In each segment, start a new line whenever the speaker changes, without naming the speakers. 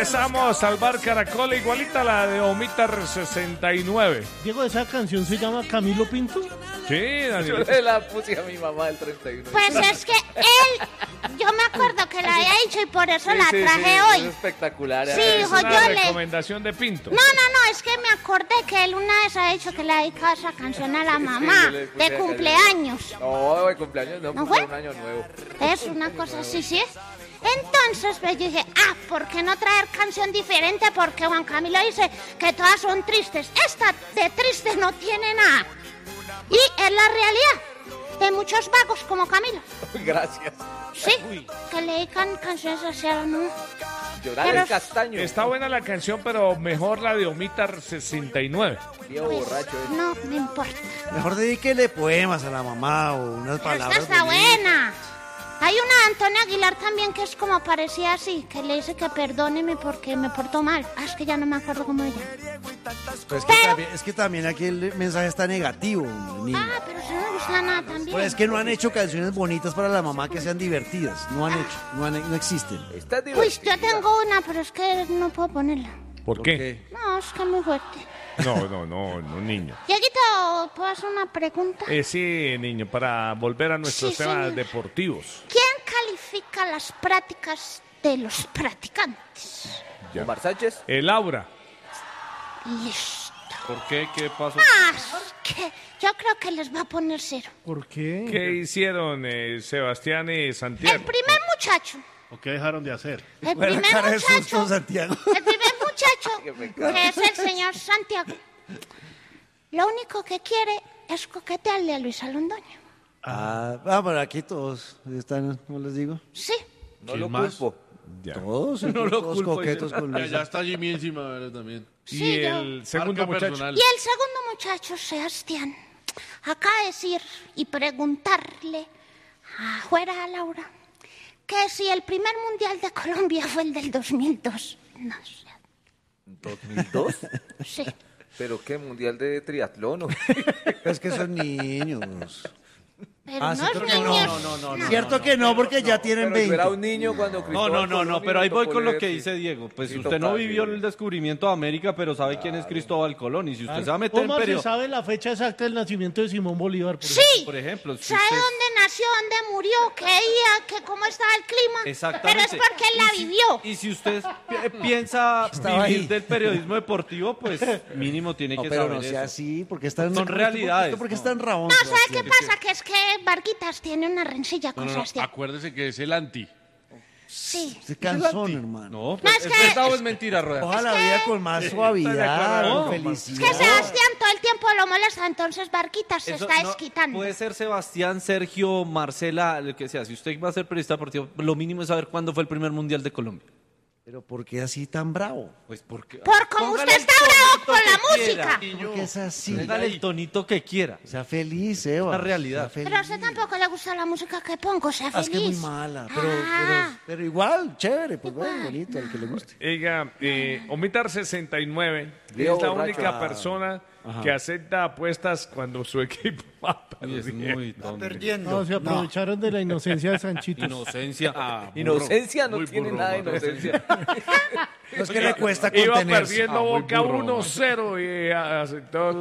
Regresamos al bar Caracol, igualita a la de Omitar 69.
Diego, ¿esa canción se llama Camilo Pinto?
Sí,
Yo
Daniel.
le la puse a mi mamá el 31.
Pues es que yo me acuerdo que la había dicho y por eso la traje
Es
hoy.
espectacular.
Sí,
Es
hijo,
una
yo le...
recomendación de Pinto.
No, es que me acordé que él una vez ha dicho que le ha dedicado esa canción a la mamá
yo le puse
de
acá,
cumpleaños.
No, de cumpleaños no,
¿No
fue
fue?
un año nuevo.
Es una cosa así, ¿sí es? Entonces, pues yo dije, ¿por qué no traer canción diferente? Porque Juan Camilo dice que todas son tristes. Esta de triste no tiene nada. Y es la realidad de muchos vagos como Camilo.
Gracias.
Sí, que le dedican canciones hacia la mamá.
Llorar
Pero-
el castaño.
Está buena la canción, pero mejor la de Omitar 69.
Viejo borracho.
No me importa.
Mejor dedíquele poemas a la mamá o unas
Pero
palabras.
esta está
bonitas.
buena. Hay una de Antonia Aguilar también que es como parecida así, que le dice que perdóneme porque me portó mal. Es que ya no me acuerdo cómo ella.
Pues
Pero-
es que también aquí el mensaje está negativo, niño.
Pero si no me gusta nada también.
Pues es que no han hecho canciones bonitas para la mamá que sean divertidas. No han hecho, no existen.
Está
Uy,
divertido.
yo tengo una, pero es que no puedo ponerla.
¿Por qué?
No, es que es muy fuerte.
No, niño.
Dieguito, ¿puedo hacer una pregunta?
Sí, niño, para volver a nuestros
Sí,
temas
señor.
deportivos.
¿Quién califica las prácticas de los practicantes?
Ya.
Omar Sánchez.
Laura.
Listo.
¿Por qué? ¿Qué pasó?
Es que yo creo que les va a poner 0.
¿Por qué?
¿Qué hicieron Sebastián y
El
Santiago?
primer muchacho.
¿O qué dejaron de hacer?
El
Buena
primer
cara de susto,
muchacho.
Santiago.
El primer muchacho, que es el señor Santiago. Lo único que quiere es coquetearle a Luisa Londoño.
Pero aquí todos están, ¿cómo les digo?
Sí.
No lo
más?
culpo.
Ya.
Todos,
No lo
todos
culpo,
coquetos con
Ya
Luisa.
está Jimmy encima de él también.
Y
Sí,
el segundo
Marca
muchacho.
personal.
Y el segundo muchacho, Sebastián, acaba de decir y preguntarle afuera a Laura que si el primer mundial de Colombia fue el del 2002. No sé.
¿2002?
Sí.
¿Pero qué? ¿Mundial de triatlón?
Es que son niños.
Pero no
cierto
es
que no,
niños.
Cierto que no, porque ya tienen
Pero yo era
20.
un niño cuando
No,
Cristóbal Colón
pero ahí
me
voy
tocó
con lo
leer,
que
sí.
dice Diego. Pues
Sí,
usted no
total,
vivió
sí.
el descubrimiento de América, pero sabe quién es Cristóbal Colón. Y si usted se va a meter en
¿Cómo se
periodo,
sabe la fecha exacta del nacimiento de Simón Bolívar?
Sí.
por ejemplo, si
¿Sabe
usted...
dónde nació, dónde murió, qué día, que cómo estaba el clima?
Exactamente.
Pero es porque él la vivió.
Y si usted piensa
Estaba
vivir
ahí.
del periodismo deportivo, pues mínimo tiene
No,
que
pero
saber
no sea
eso.
así, porque están...
Son realidades,
Porque
no.
están rabón.
No, ¿sabe qué
Sebastián?
pasa? Que es que Varguitas tiene una rencilla con Sebastián.
Acuérdese que es el anti.
Sí.
Se cansón, hermano.
No,
No,
pues
es
es
que-
verdad o es mentira, Rueda.
Ojalá la vida con más suavidad,
No,
con
Es
felicidad.
que Sebastián todo el tiempo lo molesta, entonces Barquitas se
Eso
está
no-
desquitando.
Puede ser Sebastián, Sergio, Marcela, lo que sea. Si usted va a ser periodista deportivo, lo mínimo es saber cuándo fue el primer mundial de Colombia.
Pero ¿por qué así tan bravo?
Pues porque...
Por como
Póngale
usted
el
está bravo
tonito
con la
que
música.
quiera.
Porque es así.
Póngale el tonito que quiera.
Sea feliz, Eva.
La realidad.
Sea feliz.
Pero a usted tampoco le gusta la música que pongo, sea
Es que es muy
feliz.
mala,
Ah.
pero igual, chévere, pues bueno, bonito, al que le guste.
Oiga, Omitar 69
Viejo
es la
borracho.
única persona que acepta apuestas cuando su equipo va
Y es
perdiendo.
muy tonto.
No, se aprovecharon de la inocencia de Sanchitos.
Inocencia.
Inocencia no
Muy
tiene
burro,
nada de
mano.
inocencia.
No es que le cuesta
Iba
contenerse.
perdiendo
muy
Boca
burro.
1-0 y aceptó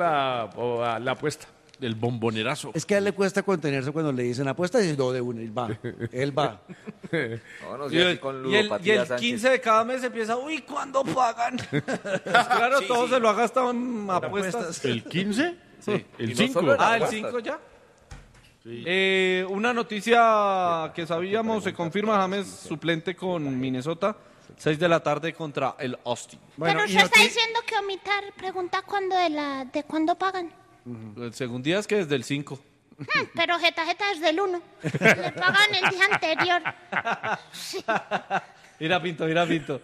la apuesta.
El bombonerazo.
Es que a él le cuesta contenerse cuando le dicen apuesta y dice, no, de una, él va. Él va.
No, no
Y
sea así
el,
con
y el
ludopatía, Sánchez.
15 de cada mes empieza, uy, ¿cuándo pagan? Pues claro, todo se lo ha gastado en apuestas.
¿El 15?
Sí.
El
Y no
5.
solo en
Ah, el
apuestas.
5 ya. Una noticia que sabíamos, se confirma James suplente con Minnesota, 6 de la tarde contra el Austin.
Pero
y
usted
no
está
ti-
diciendo que omitar pregunta cuándo de cuándo pagan.
El segundo día es que desde el 5.
Pero Jeta es del 1. Le pagan el día anterior. Sí.
Mira Pinto, mira Pinto.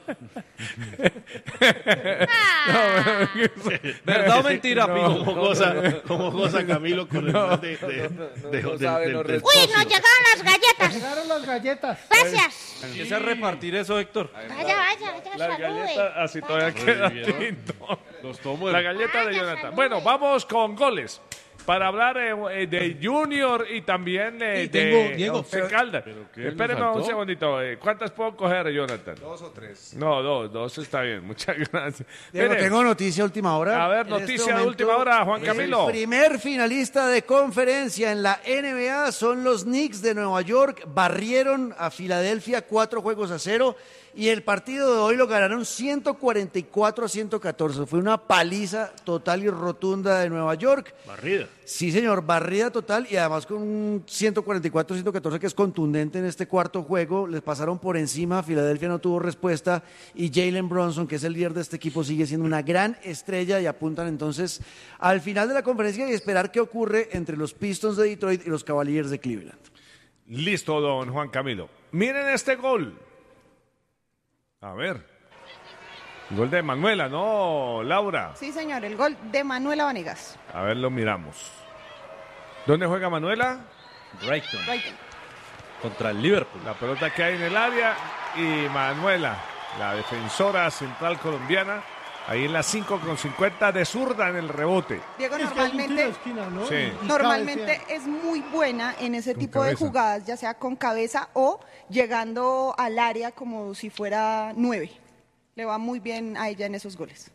Ah,
¿Verdad o mentira, Pinto?
Como goza Camilo con el man de
no sabe, no
del-
Uy, nos llegaron las galletas.
Llegaron las galletas.
Gracias.
Empieza a repartir eso, Héctor.
Vaya,
Las
salude.
galletas, así todavía queda tinto.
Los tomo.
La galleta de
Vaya,
Jonathan.
salude.
Bueno, vamos con goles. para hablar de Junior y también
Y tengo,
de
Diego,
Once Caldas.
¿qué
Espéreme
le faltó?
un segundito. ¿Cuántas puedo coger, Jonathan?
2 o 3.
No, dos está bien. Muchas gracias.
Diego,
Mire,
tengo noticia de última hora.
a ver,
En este
noticia de
momento,
última hora, Juan Camilo.
El primer finalista de conferencia en la NBA son los Knicks de Nueva York. Barrieron a Filadelfia 4-0 y el partido de hoy lo ganaron 144-114. Fue una paliza total y rotunda de Nueva York.
Barrida.
Sí, señor, barrida total y además con un 144-114 que es contundente en este cuarto juego. Les pasaron por encima, Filadelfia no tuvo respuesta y Jalen Brunson, que es el líder de este equipo, sigue siendo una gran estrella y apuntan entonces al final de la conferencia y esperar qué ocurre entre los Pistons de Detroit y los Cavaliers de Cleveland.
Listo, don Juan Camilo. Miren este gol. A ver. Gol de Manuela, ¿no, Laura?
Sí, señor, el gol de Manuela Vanegas.
A ver, lo miramos. ¿Dónde juega Manuela?
Brighton
Brighton.
contra el Liverpool.
La pelota que hay en el área y Manuela, la defensora central colombiana, ahí en la 5:50 de zurda en el rebote.
Diego,
Es que hay un tiro de
normalmente,
esquina, ¿no?
Sí.
Y
normalmente
cabecea.
es muy buena en ese
Con
tipo de
cabeza.
jugadas, ya sea con cabeza o llegando al área como si fuera 9. Le va muy bien a ella en esos goles.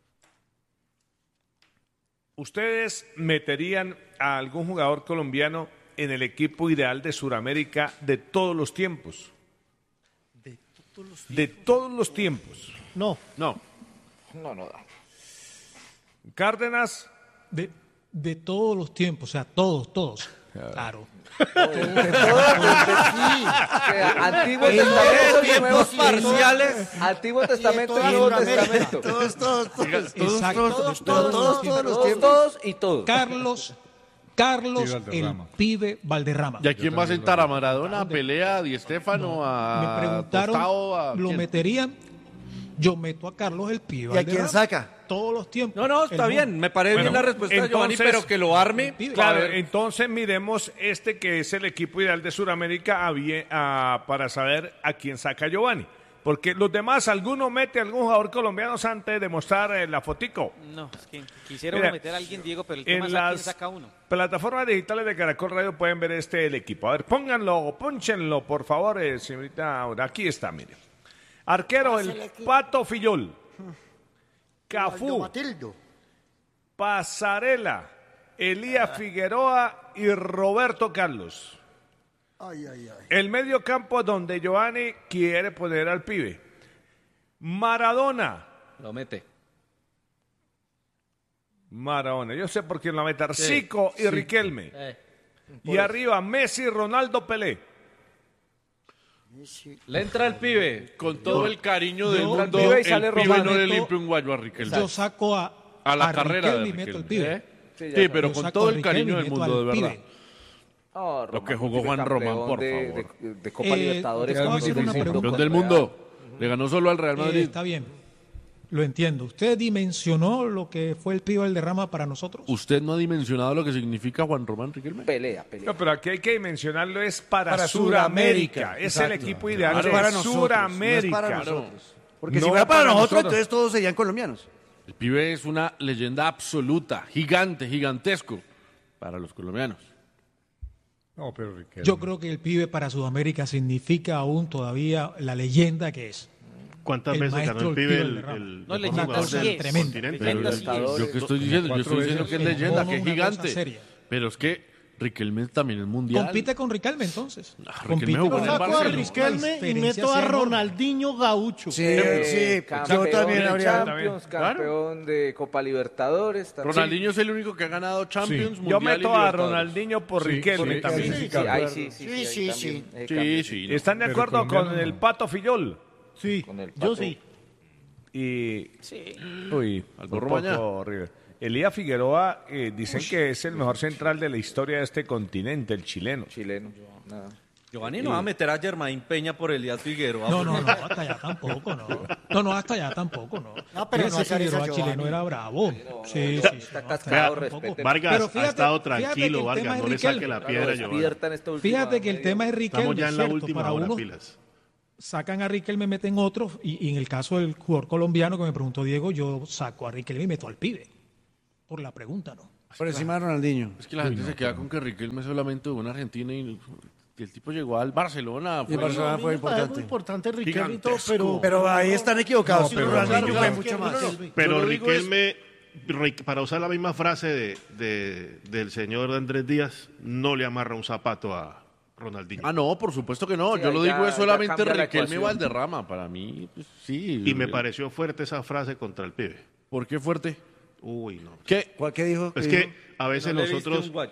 ¿Ustedes meterían a algún jugador colombiano en el equipo ideal de Sudamérica de todos los tiempos? De todos los tiempos.
No.
No da.
Cárdenas,
de todos los tiempos, o sea, todos. Claro.
Antiguo Testamento y Nuevo
tiempos parciales.
Antiguo Testamento y
toda
Nuevo
Sudamérica.
Testamento.
Todos.
Exacto,
Todos los tiempos.
Todos y todos.
Carlos el pibe Valderrama.
¿Y a quién va a sentar? ¿A Maradona? ¿A Pelea? ¿A Di Stéfano?
Me
¿A
preguntaron,
Tostao? ¿A
¿lo
quién?
meterían? Yo meto a Carlos el pibe
¿Y a quién
Valderrama.
saca?
Todos los tiempos.
No,
El
está
mundo.
bien. Me parece
Bueno,
bien la respuesta de Giovanni,
entonces-
pero que lo arme.
claro,
A ver,
entonces miremos este que es el equipo ideal de Sudamérica para saber a quién saca Giovanni. Porque los demás, alguno mete a algún jugador colombiano antes de mostrar la fotico.
No, es que quisiera
Mira,
meter a alguien, Diego, pero el tema
En
es a quién
las
saca uno.
plataformas digitales de Caracol Radio pueden ver el equipo. A ver, pónganlo, pónchenlo, por favor, señorita Aura. Aquí está, mire. Arquero, el Pato Fillol. Cafú,
Matildo.
Pasarela, Elías Figueroa y Roberto Carlos. El medio campo donde Giovanni quiere poner al pibe. Maradona.
lo mete.
Maradona. Yo sé por quién lo mete. Zico y Riquelme. Y arriba Messi, Ronaldo, Pelé.
Le entra el pibe.
Con todo el cariño del
yo-
mundo,
el pibe y
el
sale
pibe
Romano.
no le limpia un guayo a Riquelme.
Yo saco a
la carrera
Riquelme
de
y meto al
Riquelme.
pibe.
Sí, pero
Yo
con
saco
todo
a
el
Riquelme
cariño
y
del
meto
mundo,
al
de verdad.
pibe.
No,
Lo que
Román,
jugó Juan
campeón
Román, por
de-
favor.
de Copa Libertadores.
te voy a
con
hacer
el
una
mundo.
pregunta.
Campeón del mundo. Le ganó solo al Real Madrid.
Está bien, lo entiendo. ¿Usted dimensionó lo que fue el pibe Valderrama para nosotros?
¿Usted no ha dimensionado lo que significa Juan Román Riquelme?
Pelea.
No, pero aquí hay que dimensionarlo, es para
Para
Sudamérica.
Sudamérica.
Es
Exacto.
el equipo ideal
No es
de
para nosotros,
Sudamérica.
no es para nosotros. Porque si
No
fuera para
para
nosotros,
nosotros.
entonces todos serían colombianos.
El pibe es una leyenda absoluta, gigante, gigantesco para los colombianos.
No, pero Riquelme.
Yo creo que el pibe para Sudamérica significa aún todavía la leyenda que es.
¿Cuántas
El
veces
maestro
ganó el
del
pibe
pibe
el
Valderrama.
No,
mejor
leyenda
jugador
sí
del
es.
Tremendo.
continente?
Leyenda sí es.
Yo que estoy diciendo, yo estoy diciendo que es leyenda, que es
una
gigante.
cosa seria.
Pero es que Riquelme también es mundial.
Compite con Riquelme entonces.
Riquelme jugó en el
con
Barcelona.
La diferencia
y meto a
sea enorme.
Ronaldinho Gaucho.
Sí, sí.
Campeón
Yo también
de
habría.
Champions, campeón de Copa Libertadores. también.
Ronaldinho es el único que ha ganado Champions,
Yo
Mundial y
meto a
Libertadores.
Ronaldinho por Riquelme también.
Sí, ahí sí,
Sí,
ahí
sí,
también,
Sí,
cambio.
sí. no.
¿Están de acuerdo con el Pato Fillol?
Sí,
Con el
yo
Pato.
sí.
Y. Uy,
Algo
un
Romaña.
poco horrible. Elías Figueroa dicen que es el mejor central de la historia de este continente, el chileno.
Chileno. Nada.
Giovanni no va a meter a Germain Peña por Elías Figueroa.
No, hasta allá tampoco, no. No, hasta allá tampoco, no.
No, pero no
Ese
hacer esa
Figueroa chileno
Giovanni.
era bravo. Sí.
Está
no,
cascado,
hasta allá tampoco.
respete.
Vargas
Pero
ha
fíjate-
estado
fíjate que
tranquilo,
el
Vargas,
tema
no
es
le saque
Riquelme.
la piedra, Giovanni.
Despierta en esta última
Fíjate que el
media
tema es
hora.
Riquelme,
Estamos ya en la
¿cierto?
última
Para
hora,
uno
pilas.
sacan a Riquelme, meten otro, y en el caso del jugador colombiano que me preguntó Diego, yo saco a Riquelme y meto al pibe. Por la pregunta, ¿no?
Por encima de Ronaldinho.
Es que la gente se queda con que Riquelme solamente jugó en Argentina y el tipo llegó al Barcelona.
Y el Barcelona fue importante.
Muy importante Riquelme y todo,
Pero ahí están equivocados.
No, pero
Ronaldinho
claro,
fue
es
mucho
que-
más.
Pero
Yo lo digo
Riquelme, para usar la misma frase del señor Andrés Díaz, no le amarra un zapato a Ronaldinho.
Ah, no, por supuesto que no.
Sí,
Yo lo
ahí
digo
ya-
es solamente
ya cambia la
Riquelme
ecuación.
Valderrama. Para mí, pues, sí.
Y me pareció fuerte esa frase contra el pibe.
¿Por qué fuerte?
Uy, no.
¿Qué?
¿Cuál que dijo?
Es
¿Qué
que
dijo?
a veces
No le viste
nosotros,
un guayo.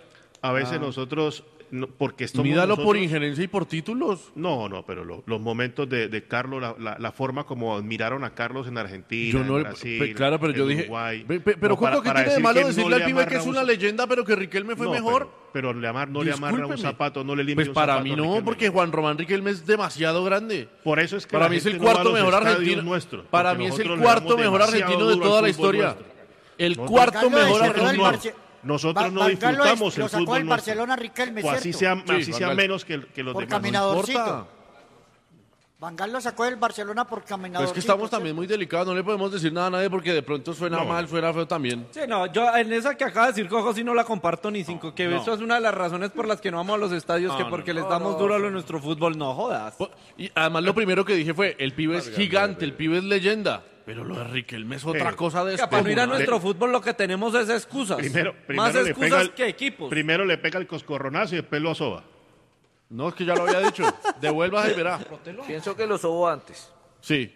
porque estamos
Mídalo por
nosotros-
injerencia y por títulos.
No, pero los momentos de Carlos, la forma como admiraron a Carlos en Argentina,
Yo no,
en Brasil,
claro, pero yo
en
dije.
Uruguay.
Pero
Como
Coco, ¿qué
para
tiene de
decir
malo
que
decirle
no
al
le
pibe que
amarra
es
un-
una leyenda, pero que Riquelme fue
No,
mejor?
Pero no le amarra un
Discúlpeme.
zapato, no le limpia
Pues
un
para
zapato
mí
a
no,
Riquelme.
porque Juan Román Riquelme es demasiado grande.
Por eso es que
Para
la
mí es el
gente no va a
cuarto
los
mejor
estadios
argentino.
nuestros,
Para
porque
mí es el
nosotros le
cuarto
damos
mejor
demasiado
argentino de
duro al
toda la
fútbol
historia.
nuestro.
El
Nosotros-
cuarto mejor
nosotros
argentino.
no. Nosotros no
Van Gaal
disfrutamos
lo
el
sacó
fútbol
del
nuestro.
Barcelona Riquelme,
O así
¿cierto?
sea,
Sí,
así
Van
sea
Gaal.
menos que los
Por
demás.
caminadorcito.
importa.
Van Gaal lo sacó del Barcelona por
Pero
caminador.
es que estamos también muy delicados, no le podemos decir nada a nadie porque de pronto suena
No.
mal, suena feo también.
Sí, no, yo en esa que acaba de decir Cojo sí no la comparto ni cinco, que eso es una de las razones por las que no vamos a los estadios,
No,
que
no,
porque les damos duro a lo de nuestro fútbol, no jodas.
Y además lo primero que dije fue, el pibe es gigante, el pibe es leyenda. Pero lo de Riquelme es otra cosa de
Oiga, para no ir a
descomunal.
nuestro fútbol lo que tenemos es excusas. Más
le
excusas
pega el-
que equipos.
Primero le pega el coscorronazo y después lo asoba.
No, es que ya lo había dicho. Devuelva y verá.
Pienso que lo sobo antes.
Sí.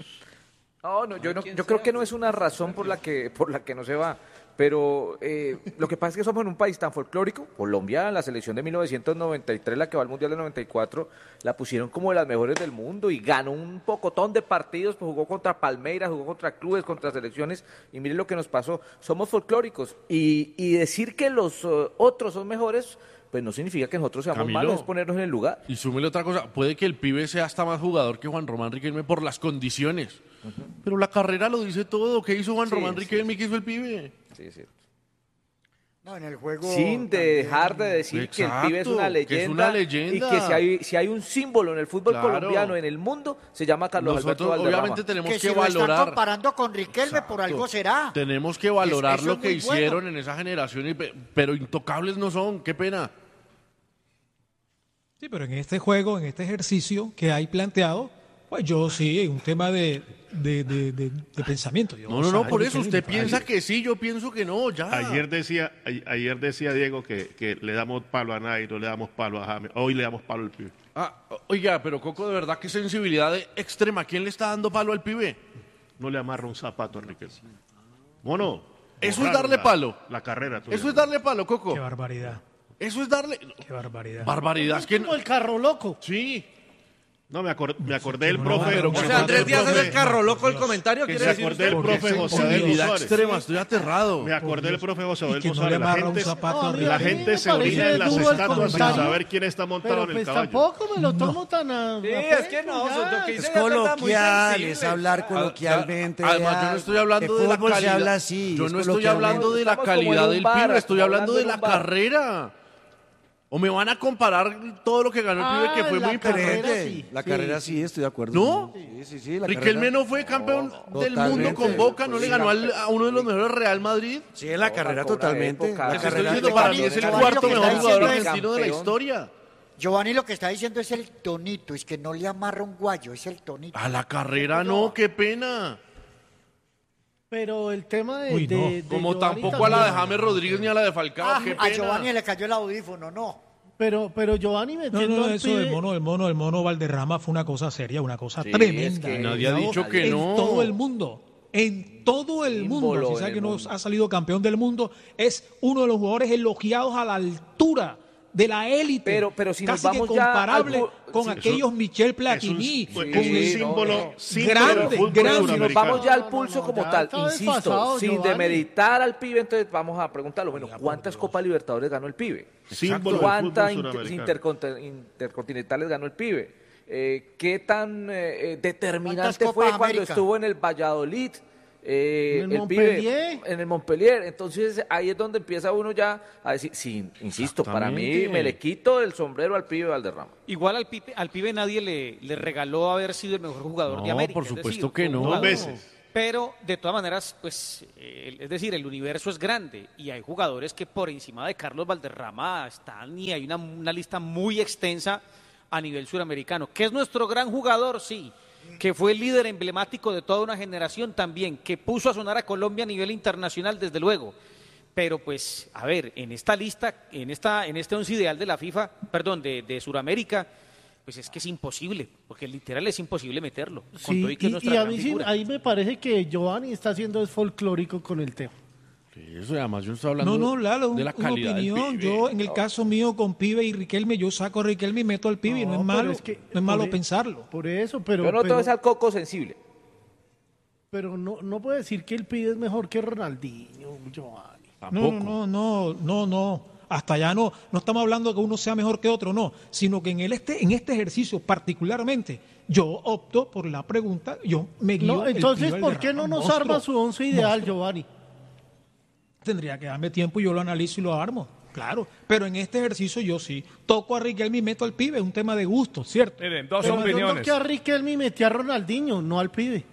No, yo creo que no es una razón por la que no se va. Pero lo que pasa es que somos en un país tan folclórico. Colombia, la selección de 1993, la que va al Mundial del 94, la pusieron como de las mejores del mundo y ganó un pocotón de partidos, pues jugó contra Palmeiras, jugó contra clubes, contra selecciones, y miren lo que nos pasó. Somos folclóricos y decir que los otros son mejores, pues no significa que nosotros seamos
Camilo.
malos, es ponernos en el lugar.
Y súmele otra cosa, puede que el pibe sea hasta más jugador que Juan Román Riquelme por las condiciones. Pero la carrera lo dice todo. ¿Qué hizo Juan
Sí,
Román
sí,
Riquelme y qué hizo el pibe?
Sí, es cierto.
No, en el juego.
Sin dejar de decir que el pibe es una
Exacto, que es
leyenda,
una leyenda.
y que si hay un símbolo en el fútbol
Claro.
colombiano, en el mundo, se llama Carlos Alberto
Nosotros
Valderrama.
obviamente tenemos
Que
que,
si lo están
valorar.
comparando con Riquelme, por algo será.
Tenemos que valorar
Eso
lo
es
que
muy
hicieron
bueno.
en esa generación, pero intocables no son. Qué pena.
Sí, pero en este juego, en este ejercicio que hay planteado, pues yo sí, un tema de pensamiento. Yo
No,
salgo
por eso
Riquelme,
usted
vale.
piensa que sí, yo pienso que no, ya.
Ayer decía Diego que le damos palo a Nairo, le damos palo a James. Hoy le damos palo al pibe.
Oiga, pero Coco, de verdad, qué sensibilidad extrema. ¿Quién le está dando palo al pibe?
No le amarra un zapato a Riquelme. Mono.
Eso es
borraron
darle palo.
La carrera tuya.
Eso es darle palo, Coco.
Qué barbaridad,
Eso es darle...
qué barbaridad.
Barbaridad, es que...
Como el carro loco.
Sí.
No, me acordé del
no,
profe.
pero
O
me
sea,
acordé
Andrés
del
Díaz es
profe-
el carro loco el comentario,
Me
quiere decir
acordé
usted.
del profe José Adelmo
Sensibilidad
Suárez.
extrema, estoy aterrado.
Me acordé del profe José
Y que
Adelmo
no le
Suárez.
amarra un zapato a
No,
Riquelme.
La
a mí
gente
me
se orina
parece
en las
duro el
estatuas sin
comentario.
saber quién está montado
Pero
en el
pues
caballo.
tampoco me lo tomo tan a
Sí,
a
es que no,
pecho, ya.
lo que
Es
dice Díaz está muy
coloquial,
sensible.
es hablar coloquialmente.
Además, yo no estoy hablando de la
fútbol se
calidad.
habla así.
Yo
es
no estoy
coloquialmente.
hablando de la
Estamos como en
calidad
un
del
bar,
pibe, estoy
como
hablando de
hablando
la
en un bar.
carrera. ¿O me van a comparar todo lo que ganó el pibe, que fue
la
muy importante?
carrera sí.
La carrera sí, estoy de acuerdo.
¿No?
Sí, la
Riquelme
carrera.
no fue campeón del
totalmente.
mundo con Boca, no le ganó a uno de los mejores Real Madrid.
Sí, en la carrera
Marcó una
totalmente.
época.
La
Les estoy
carrera
diciendo, para mí es el
Giovanni,
cuarto
lo que
mejor
está
jugador
diciendo es
argentino de la
campeón.
historia.
Giovanni lo que está diciendo es el tonito, es que no le amarra un guayo, es el tonito.
A la carrera no, qué pena.
Pero el tema de...
Uy, no.
Como tampoco a la de James Rodríguez ni a la de Falcao, qué
a Giovanni
pena.
le cayó el audífono, no.
Pero Giovanni
No,
metiendo
no,
al
eso
pibe...
el mono Valderrama fue una cosa seria, una cosa
Sí,
tremenda.
es que
nadie ha dicho que
en
no.
todo el mundo. En todo el
Símbolo
mundo. Si
en
sabe
el
que no
mundo.
ha salido campeón del mundo, es uno de los jugadores elogiados a la altura de la élite.
Pero si nos
casi
vamos
que
ya al
comparable
pu-
con
sí,
aquellos Michel Platini.
Es
con
un
el
símbolo
grande,
del fútbol
grande.
Si nos
suramericano.
vamos ya al pulso como
ya
tal,
está
insisto,
desfasado,
sin
Giovanni.
demeritar al pibe, entonces vamos a preguntarlo, bueno, ¿cuántas Copas Libertadores ganó el pibe?
Símbolo del
¿Cuántas
fútbol suramericano.
intercontinentales ganó el pibe? ¿Qué tan determinante
¿Cuántas
fue
Copas
cuando
América?
estuvo en el Valladolid?
En el
el
Montpellier.
pibe en el Montpellier. Entonces ahí es donde empieza uno ya a decir, sí, insisto, para mí
Exactamente.
me le quito el sombrero al pibe Valderrama.
Igual al pibe nadie le regaló haber sido el mejor jugador de
No,
América.
por
es
supuesto
decir,
que
fue un
no.
Dos
jugador
veces.
Pero de todas maneras, pues, es decir, el universo es grande y hay jugadores que por encima de Carlos Valderrama están y hay una lista muy extensa a nivel suramericano. ¿Que es nuestro gran jugador? Sí. ¿Que fue el líder emblemático de toda una generación? También. ¿Que puso a sonar a Colombia a nivel internacional? Desde luego. Pero pues, a ver, en esta lista, en este once ideal de la FIFA, perdón, de Suramérica, pues es que es imposible, porque literal es imposible meterlo. Con todo
Sí,
que es nuestra
a
gran
mí sí,
figura.
ahí me parece que Giovanni está haciendo es folclórico con el tema.
Eso, además, yo estoy hablando
No, Lalo,
de la
una
calidad del
opinión.
pibe.
Yo, en el caso mío con Pibe y Riquelme, yo saco a Riquelme y meto al Pibe. No es
pero
malo,
es que
no es malo
por
pensarlo.
Por eso, pero...
Yo noto
pero,
es al coco sensible.
pero no puede decir que el pibe es mejor que Ronaldinho, Giovanni.
No. Hasta allá no estamos hablando de que uno sea mejor que otro, no. Sino que en este ejercicio particularmente, yo opto por la pregunta, yo me guío.
No, entonces,
el Pibe
¿por qué no
Valderrama,
nos
monstruo,
arma su once ideal,
monstruo.
Giovanni?
Tendría que darme tiempo y yo lo analizo y lo armo. Claro, pero en este ejercicio yo sí toco a Riquelme y meto al Pibe, es un tema de gusto, ¿cierto?
Miren, dos
Pero yo
opiniones.
toqué a Riquelme y metí a Ronaldinho, no al pibe.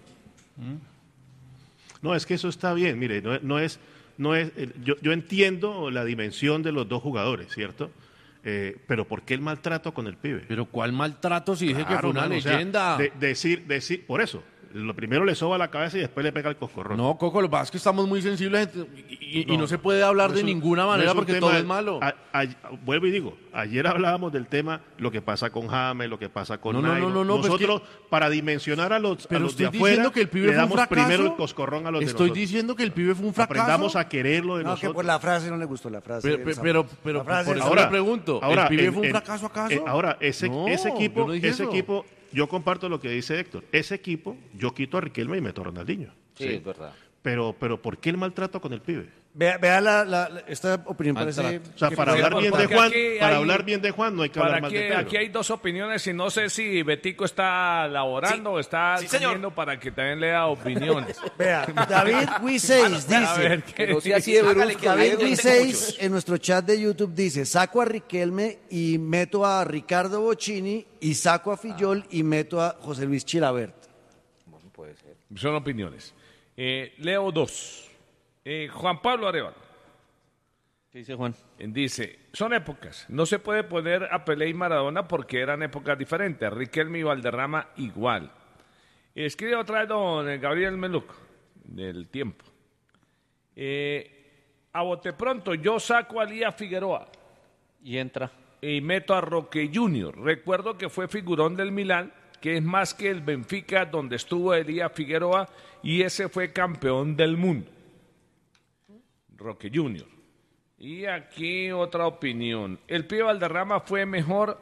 No, es que eso está bien. Mire, yo entiendo la dimensión de los dos jugadores, ¿cierto? Pero ¿por qué el maltrato con el pibe?
Pero ¿cuál maltrato si dije que
Claro,
fue una
mano, o sea,
leyenda?
decir, por eso. Lo primero le soba la cabeza y después le pega el coscorrón.
No, Coco, lo que pasa es que estamos muy sensibles y no se puede hablar de ninguna manera porque todo es malo.
Vuelvo y digo, ayer hablábamos del tema, lo que pasa con James, lo que pasa con
No,
Nairo.
pues
Nosotros, para dimensionar a los
Pero
de
estoy
afuera,
diciendo que el pibe
le
fue un
damos
fracaso.
primero el coscorrón a los de
Estoy
nosotros.
diciendo que el pibe fue un fracaso.
Aprendamos a quererlo de
No,
nosotros.
que por la frase no le gustó la frase.
Pero
La frase
por
es-
eso le pregunto, ¿el pibe fue un fracaso acaso?
Ahora, ese
No,
equipo,
yo no dije eso.
yo comparto lo que dice Héctor. Ese equipo, yo quito a Riquelme y meto a Ronaldinho.
Sí, es verdad.
Pero ¿por qué el maltrato con el pibe?
Vea esta opinión parece...
O sea, para hablar bien de Juan, no hay que hablar mal de Pedro.
Aquí hay dos opiniones y no sé si Betico está laborando o está comiendo para que también lea opiniones.
Vea, David Wiseis
A ver,
dice...
Que no sea así de brusco.
David
Diego.
Wiseis en nuestro chat de YouTube dice, saco a Riquelme y meto a Ricardo Bocchini y saco a Fillol y meto a José Luis Chilabert.
Puede ser.
Son opiniones. Leo 2. Juan Pablo Arevalo.
¿Qué dice Juan?
Dice, son épocas. No se puede poner a Pelé y Maradona porque eran épocas diferentes. Riquelme y Valderrama igual. Escribe otra vez don Gabriel Meluco, del Tiempo. A bote pronto, yo saco a Lía Figueroa.
Y entra.
Y meto a Roque Junior. Recuerdo que fue figurón del Milán, que es más que el Benfica, donde estuvo Elías Figueroa, y ese fue campeón del mundo. Roque Junior. Y aquí otra opinión. El pibe Valderrama fue mejor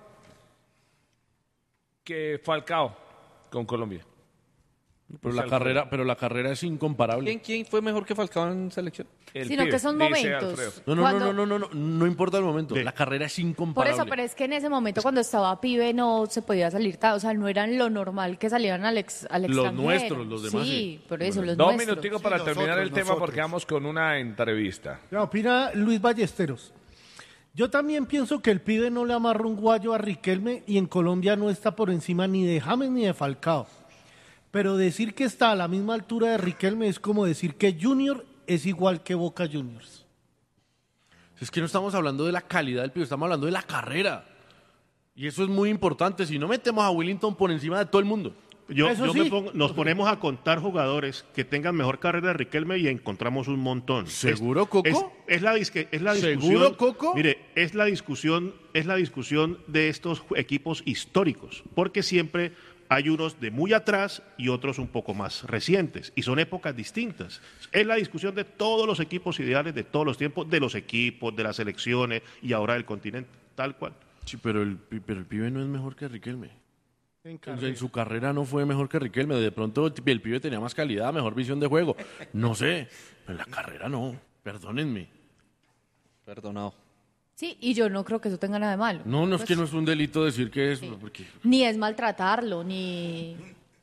que Falcao con Colombia.
Pero la carrera es incomparable.
¿Quién fue mejor que Falcao en selección?
Sino que son momentos.
No importa el momento. La carrera es
Por
incomparable.
eso, pero es que en ese momento cuando estaba pibe no se podía salir, o sea, no eran lo normal que salieran al extranjero.
nuestros, los demás
Sí,
sí.
por eso, los
Dos
nuestros.
minuticos para terminar el tema porque vamos con una entrevista.
Ya, opina Luis Ballesteros. Yo también pienso que el pibe no le amarra un guayo a Riquelme y en Colombia no está por encima ni de James ni de Falcao. Pero decir que está a la misma altura de Riquelme es como decir que Junior es igual que Boca Juniors.
Es que no estamos hablando de la calidad del pibe, estamos hablando de la carrera. Y eso es muy importante. Si no metemos a Willington por encima de todo el mundo.
Nos ponemos a contar jugadores que tengan mejor carrera de Riquelme y encontramos un montón.
¿Seguro, Coco?
Es la discusión.
¿Seguro, Coco?
Mire, es la discusión de estos equipos históricos, porque siempre hay unos de muy atrás y otros un poco más recientes, y son épocas distintas. Es la discusión de todos los equipos ideales de todos los tiempos, de los equipos, de las selecciones y ahora del continente, tal cual.
Sí, pero el pibe no es mejor que Riquelme. En su carrera no fue mejor que Riquelme. De pronto el pibe tenía más calidad, mejor visión de juego. No sé, pero en la carrera no. Perdónenme.
Perdonado.
Sí, y yo no creo que eso tenga nada de malo.
No, es
Pues,
que no es un delito decir que es. Porque...
Ni es maltratarlo, ni...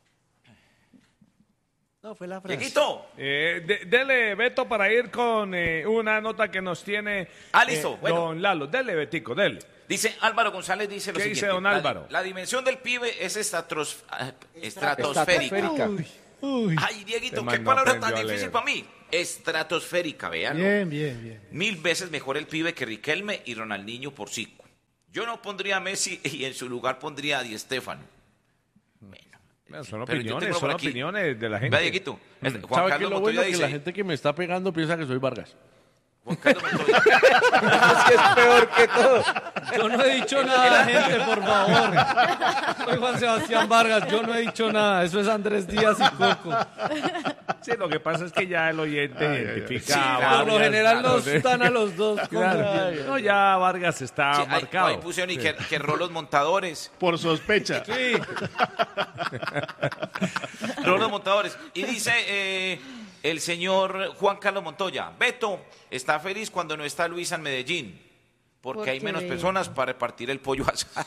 No, fue la frase.
Dieguito.
Dele, Beto, para ir con una nota que nos tiene
Listo. Bueno.
don Lalo. Dele, Betico, dele.
Dice Álvaro González, dice lo
¿Qué
siguiente.
dice don Álvaro?
La dimensión del pibe es estratosférica. Ay, Dieguito,
Este
qué
man no
palabra
aprendió
tan
a
difícil
leer.
para mí. Estratosférica, vean.
Bien.
1000 veces mejor el pibe que Riquelme y Ronaldinho por 5. Yo no pondría a Messi y en su lugar pondría a Di Stéfano.
Bueno, son
Pero yo
opiniones,
tengo por
son
aquí-
opiniones de la gente.
Vea, Dieguito, Juan
¿Sabe qué
Carlos
es lo
Montoya
bueno? Que
dice...
la gente que me está pegando piensa que soy Vargas.
Es que es peor que todo.
Yo no he dicho nada, gente, por favor. Soy Juan Sebastián Vargas, yo no he dicho nada. Eso es Andrés Díaz y Coco.
Sí, lo que pasa es que ya el oyente identifica
Sí,
a
por lo
Vargas,
general
claro,
nos están a los dos.
Claro. No, ya Vargas está
Sí,
marcado.
ahí pusieron y
Sí.
que Rolos Montadores.
Por sospecha.
Sí. Rolos Montadores. Y dice el señor Juan Carlos Montoya, Beto está feliz cuando no está Luisa en Medellín, porque hay menos personas para repartir el pollo asado.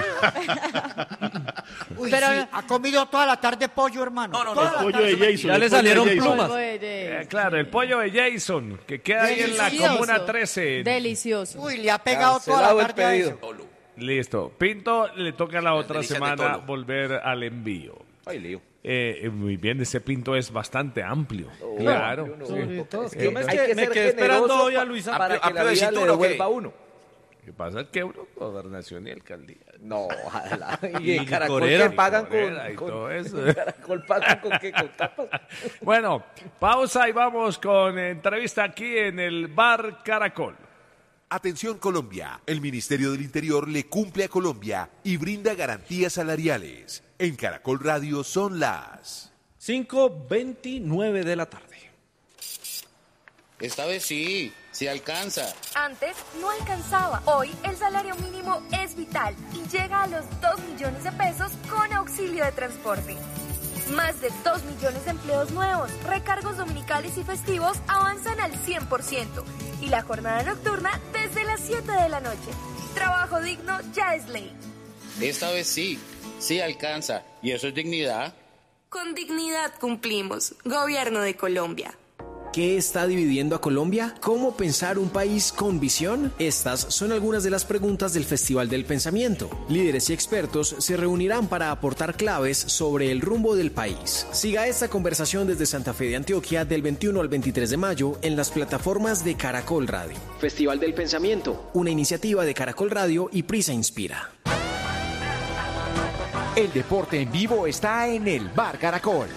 Uy,
Pero-
sí, ha comido toda la tarde pollo, hermano.
No,
Toda
El
la
pollo
tarde.
de Jason.
Ya
el
le
pollo
salieron
de Jason.
plumas.
Claro, el pollo de Jason, que queda ahí en la
Delicioso.
Comuna 13.
Delicioso.
Uy, le ha pegado toda
Cancelado
la
el
tarde a
pedido.
eso.
Listo. Pinto le toca la otra
delicias de
semana
Tolo.
volver al envío.
Ay, lío.
Muy bien, ese Pinto es bastante amplio. Claro. sí.
Sobre todo.
Yo me,
Hay que
me
ser
quedé esperando
generoso
hoy a Luisa.
para que la
¿Apio de
vida le
cintura o qué?
devuelva a uno.
Lo que pasa es que uno, gobernación y alcaldía.
No, ojalá. Y
Y
en Caracol
licorera.
que pagan
Licorera y
con
todo eso.
Caracol pagan con qué, con tapas.
Bueno, pausa y vamos con entrevista aquí en el Bar Caracol.
Atención Colombia, el Ministerio del Interior le cumple a Colombia y brinda garantías salariales. En Caracol Radio son las
5:29 de la tarde.
Esta vez sí alcanza.
Antes no alcanzaba. Hoy el salario mínimo es vital y llega a los 2 millones de pesos con auxilio de transporte. Más de 2 millones de empleos nuevos, recargos dominicales y festivos avanzan al 100% y la jornada nocturna desde las 7 de la noche. Trabajo digno ya es ley.
Esta vez sí alcanza. ¿Y eso es dignidad?
Con dignidad cumplimos. Gobierno de Colombia.
¿Qué está dividiendo a Colombia? ¿Cómo pensar un país con visión? Estas son algunas de las preguntas del Festival del Pensamiento. Líderes y expertos se reunirán para aportar claves sobre el rumbo del país. Siga esta conversación desde Santa Fe de Antioquia del 21 al 23 de mayo en las plataformas de Caracol Radio. Festival del Pensamiento, una iniciativa de Caracol Radio y Prisa Inspira.
El deporte en vivo está en el Bar Caracol.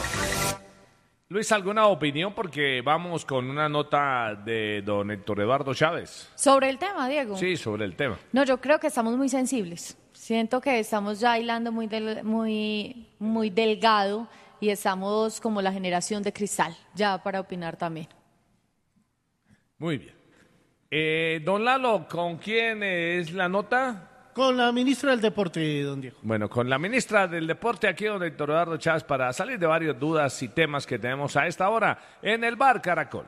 Luis, ¿alguna opinión? Porque vamos con una nota de don Héctor Eduardo Chávez.
Sobre el tema, Diego.
Sí, sobre el tema.
No, yo creo que estamos muy sensibles. Siento que estamos ya hilando muy delgado y estamos como la generación de cristal, ya para opinar también.
Muy bien. Don Lalo, ¿con quién es la nota?
Con la ministra del Deporte, don Diego.
Bueno, con la ministra del Deporte, aquí don Héctor Eduardo Chávez, para salir de varias dudas y temas que tenemos a esta hora en el Bar Caracol.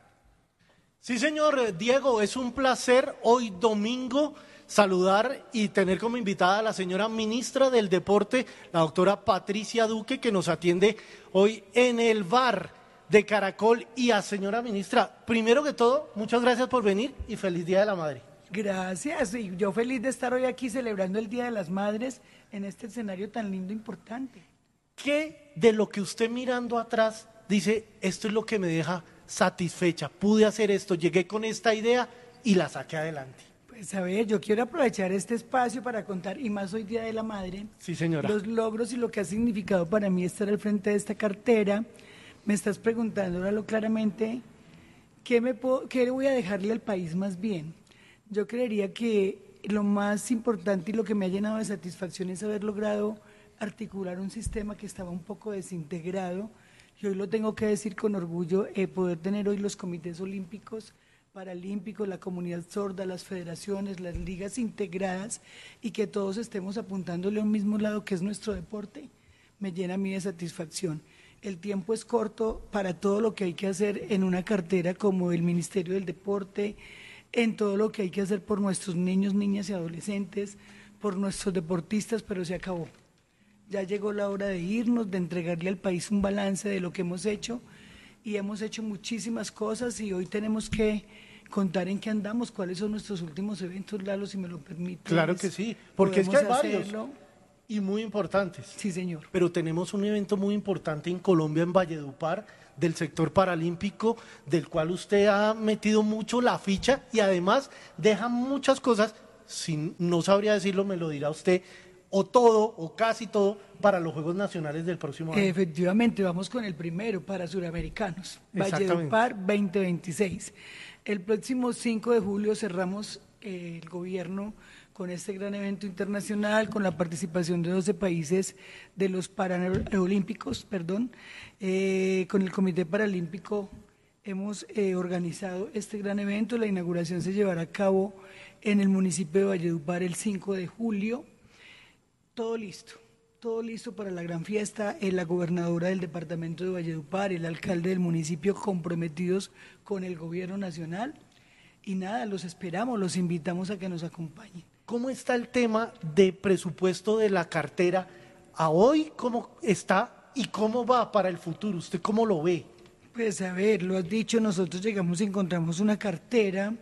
Sí, señor Diego, es un placer hoy domingo saludar y tener como invitada a la señora ministra del Deporte, la doctora Patricia Duque, que nos atiende hoy en el Bar de Caracol. Y a señora ministra, primero que todo, muchas gracias por venir y feliz Día de la Madre.
Gracias, y yo feliz de estar hoy aquí celebrando el Día de las Madres en este escenario tan lindo e importante.
¿Qué de lo que usted mirando atrás dice, esto es lo que me deja satisfecha, pude hacer esto, llegué con esta idea y la saqué adelante?
Pues a ver, yo quiero aprovechar este espacio para contar, y más hoy Día de la Madre,
sí, señora,
los logros y lo que ha significado para mí estar al frente de esta cartera. Me estás preguntando, óralo claramente, ¿qué le voy a dejarle al país más bien? Yo creería que lo más importante y lo que me ha llenado de satisfacción es haber logrado articular un sistema que estaba un poco desintegrado, y hoy lo tengo que decir con orgullo, poder tener hoy los comités olímpicos, paralímpicos, la comunidad sorda, las federaciones, las ligas integradas, y que todos estemos apuntándole a un mismo lado que es nuestro deporte, me llena a mí de satisfacción. El tiempo es corto para todo lo que hay que hacer en una cartera como el Ministerio del Deporte, en todo lo que hay que hacer por nuestros niños, niñas y adolescentes, por nuestros deportistas, pero se acabó. Ya llegó la hora de irnos, de entregarle al país un balance de lo que hemos hecho, y hemos hecho muchísimas cosas, y hoy tenemos que contar en qué andamos, cuáles son nuestros últimos eventos, Lalo, si me lo permite.
Claro que sí, porque es que hay varios. y muy importantes.
Sí, señor.
Pero tenemos un evento muy importante en Colombia, en Valledupar, del sector paralímpico, del cual usted ha metido mucho la ficha y además deja muchas cosas, si no sabría decirlo, me lo dirá usted, o todo, o casi todo, para los Juegos Nacionales del próximo año.
Efectivamente, vamos con el primero para suramericanos, Valledupar 2026. El próximo 5 de julio cerramos el gobierno con este gran evento internacional, con la participación de 12 países de los Paralímpicos, con el Comité Paralímpico hemos organizado este gran evento. La inauguración se llevará a cabo en el municipio de Valledupar el 5 de julio. Todo listo para la gran fiesta. La gobernadora del departamento de Valledupar, el alcalde del municipio comprometidos con el gobierno nacional. Y nada, los esperamos, los invitamos a que nos acompañen.
¿Cómo está el tema de presupuesto de la cartera a hoy? ¿Cómo está y cómo va para el futuro? ¿Usted cómo lo ve?
Pues a ver, lo has dicho, nosotros llegamos y encontramos una cartera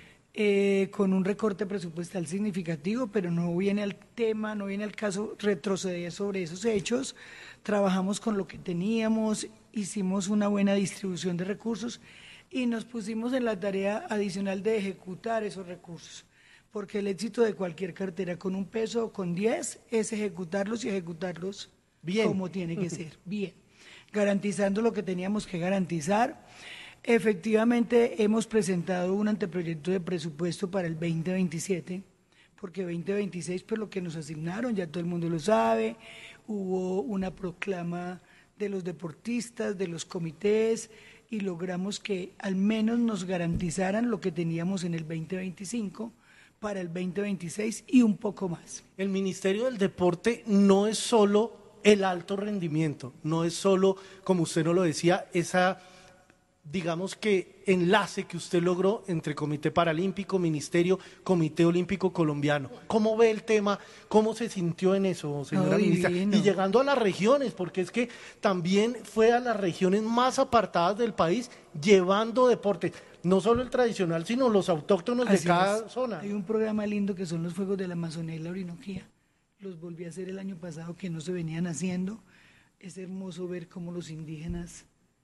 con un recorte presupuestal significativo, pero no viene al tema, no viene al caso retroceder sobre esos hechos. Trabajamos con lo que teníamos, hicimos una buena distribución de recursos y nos pusimos en la tarea adicional de ejecutar esos recursos. Porque el éxito de cualquier cartera con un peso o con 10 es ejecutarlos y ejecutarlos bien, como tiene que ser, bien, garantizando lo que teníamos que garantizar. Efectivamente, hemos presentado un anteproyecto de presupuesto para el 2027, porque 2026, pues lo que nos asignaron, ya todo el mundo lo sabe, hubo una proclama de los deportistas, de los comités, y logramos que al menos nos garantizaran lo que teníamos en el 2025, para el 2026 y un poco más.
El Ministerio del Deporte no es solo el alto rendimiento, no es solo, como usted nos lo decía, esa, digamos que enlace que usted logró entre Comité Paralímpico, Ministerio, Comité Olímpico Colombiano. ¿Cómo ve el tema? ¿Cómo se sintió en eso, señora ministra? Y llegando a las regiones, porque es que también fue a las regiones más apartadas del país llevando deporte. No solo el tradicional, sino los autóctonos de cada zona.
Hay un programa lindo que son los Juegos de la Amazonía y la Orinoquía. Los volví a hacer el año pasado, que no se venían haciendo. Es hermoso ver cómo los indígenas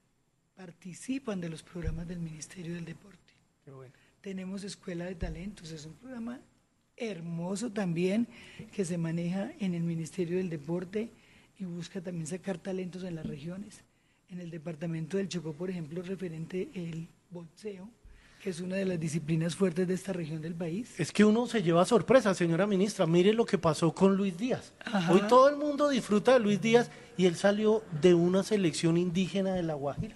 participan de los programas del Ministerio del Deporte.
Qué bueno.
Tenemos Escuela de Talentos, es un programa hermoso también que se maneja en el Ministerio del Deporte y busca también sacar talentos en las regiones. En el departamento del Chocó, por ejemplo, referente el boxeo, que es una de las disciplinas fuertes de esta región del país.
Es que uno se lleva sorpresa, señora ministra. Mire lo que pasó con Luis Díaz. Ajá. Hoy todo el mundo disfruta de Luis Díaz y él salió de una selección indígena de La Guajira.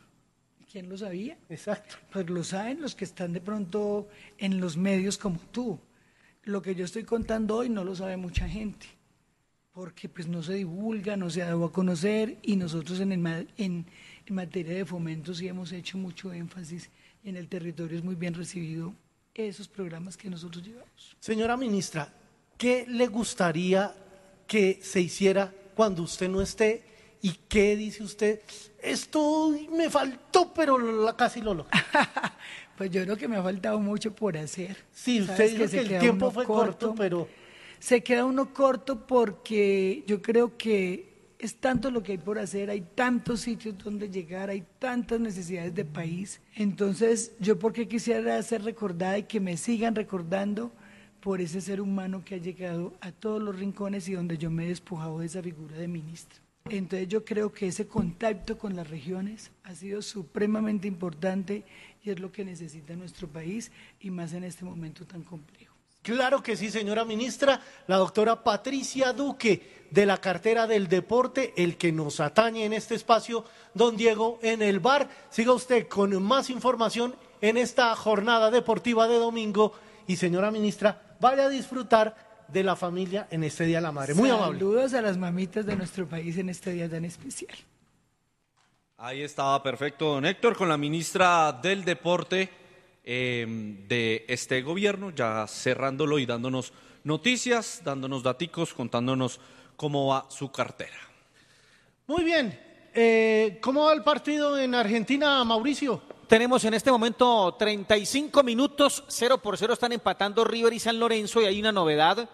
¿Quién lo sabía?
Exacto.
Pues lo saben los que están de pronto en los medios como tú. Lo que yo estoy contando hoy no lo sabe mucha gente, porque pues no se divulga, no se ha dado a conocer, y nosotros en materia de fomento sí hemos hecho mucho énfasis, y en el territorio es muy bien recibido esos programas que nosotros llevamos.
Señora ministra, ¿qué le gustaría que se hiciera cuando usted no esté? ¿Y qué dice usted? Esto me faltó, pero casi lo logro.
Pues yo creo que me ha faltado mucho por hacer.
Sí, usted dijo que el tiempo fue corto, pero...
Se queda uno corto porque yo creo que es tanto lo que hay por hacer, hay tantos sitios donde llegar, hay tantas necesidades de país. Entonces, yo porque quisiera ser recordada y que me sigan recordando por ese ser humano que ha llegado a todos los rincones y donde yo me he despojado de esa figura de ministra. Entonces yo creo que ese contacto con las regiones ha sido supremamente importante y es lo que necesita nuestro país, y más en este momento tan complejo.
Claro que sí, señora ministra. La doctora Patricia Duque, de la cartera del deporte, el que nos atañe en este espacio, don Diego, en el bar. Siga usted con más información en esta jornada deportiva de domingo. Y señora ministra, vaya a disfrutar de la familia en este Día de la Madre. Muy amable.
Saludos a las mamitas de nuestro país en este día tan especial.
Ahí estaba perfecto, don Héctor, con la ministra del Deporte de este gobierno, ya cerrándolo y dándonos noticias, dándonos daticos, contándonos cómo va su cartera.
Muy bien. ¿Cómo va el partido en Argentina, Mauricio?
Tenemos en este momento 35 minutos, 0-0 están empatando River y San Lorenzo, y hay una novedad.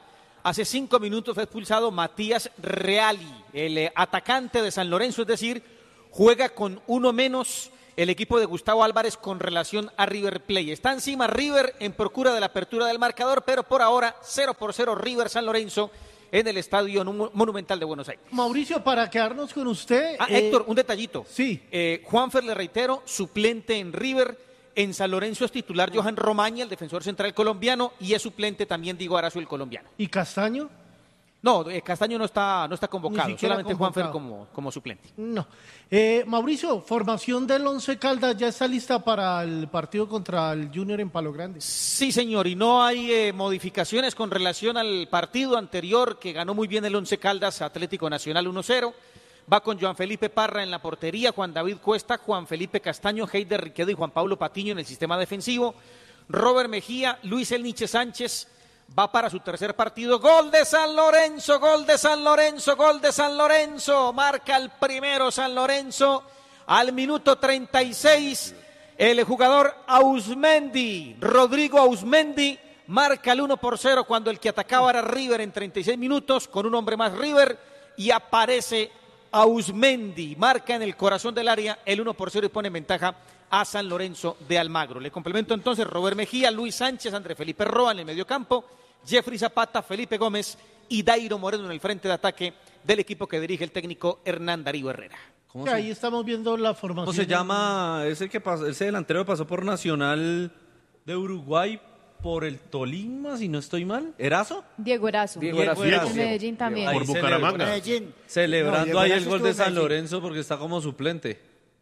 Hace 5 minutos fue expulsado Matías Reali, el atacante de San Lorenzo, es decir, juega con uno menos el equipo de Gustavo Álvarez con relación a River Plate. Está encima River en procura de la apertura del marcador, pero por ahora 0-0 River San Lorenzo en el Estadio Monumental de Buenos Aires.
Mauricio, para quedarnos con usted...
Héctor, un detallito.
Sí.
Juanfer, le reitero, suplente en River. En San Lorenzo es titular Johan Romaña, el defensor central colombiano, y es suplente también Diego Arazo, el colombiano.
¿Y Castaño?
No, Castaño no está convocado, solamente
convocado.
Juanfer como suplente.
No. Mauricio, formación del Once Caldas ya está lista para el partido contra el Junior en Palo Grande.
Sí, señor, y no hay modificaciones con relación al partido anterior que ganó muy bien el Once Caldas Atlético Nacional 1-0. Va con Joan Felipe Parra en la portería, Juan David Cuesta, Juan Felipe Castaño, Heider Riquedo y Juan Pablo Patiño en el sistema defensivo. Robert Mejía, Luis Elniche Sánchez va para su tercer partido. Gol de San Lorenzo, gol de San Lorenzo, gol de San Lorenzo. Marca el primero San Lorenzo al minuto 36. El jugador Ausmendi, Rodrigo Ausmendi, marca el 1-0 cuando el que atacaba era River en 36 minutos, con un hombre más River, y aparece Ausmendi, marca en el corazón del área el 1-0 y pone en ventaja a San Lorenzo de Almagro. Le complemento entonces Robert Mejía, Luis Sánchez, André Felipe Roa en el mediocampo, Jeffrey Zapata, Felipe Gómez y Dairo Moreno en el frente de ataque del equipo que dirige el técnico Hernán Darío Herrera.
Ahí estamos viendo la formación.
¿Cómo se llama? Ese delantero que pasó por Nacional de Uruguay por el Tolima, si no estoy mal. ¿Erazo?
Diego Erazo.
Diego Erazo.
El Medellín también.
Por Bucaramanga.
Medellín.
Celebrando
No,
ahí
Diego
el gol
Erazo
de San
estuvo en
Lorenzo porque está como suplente.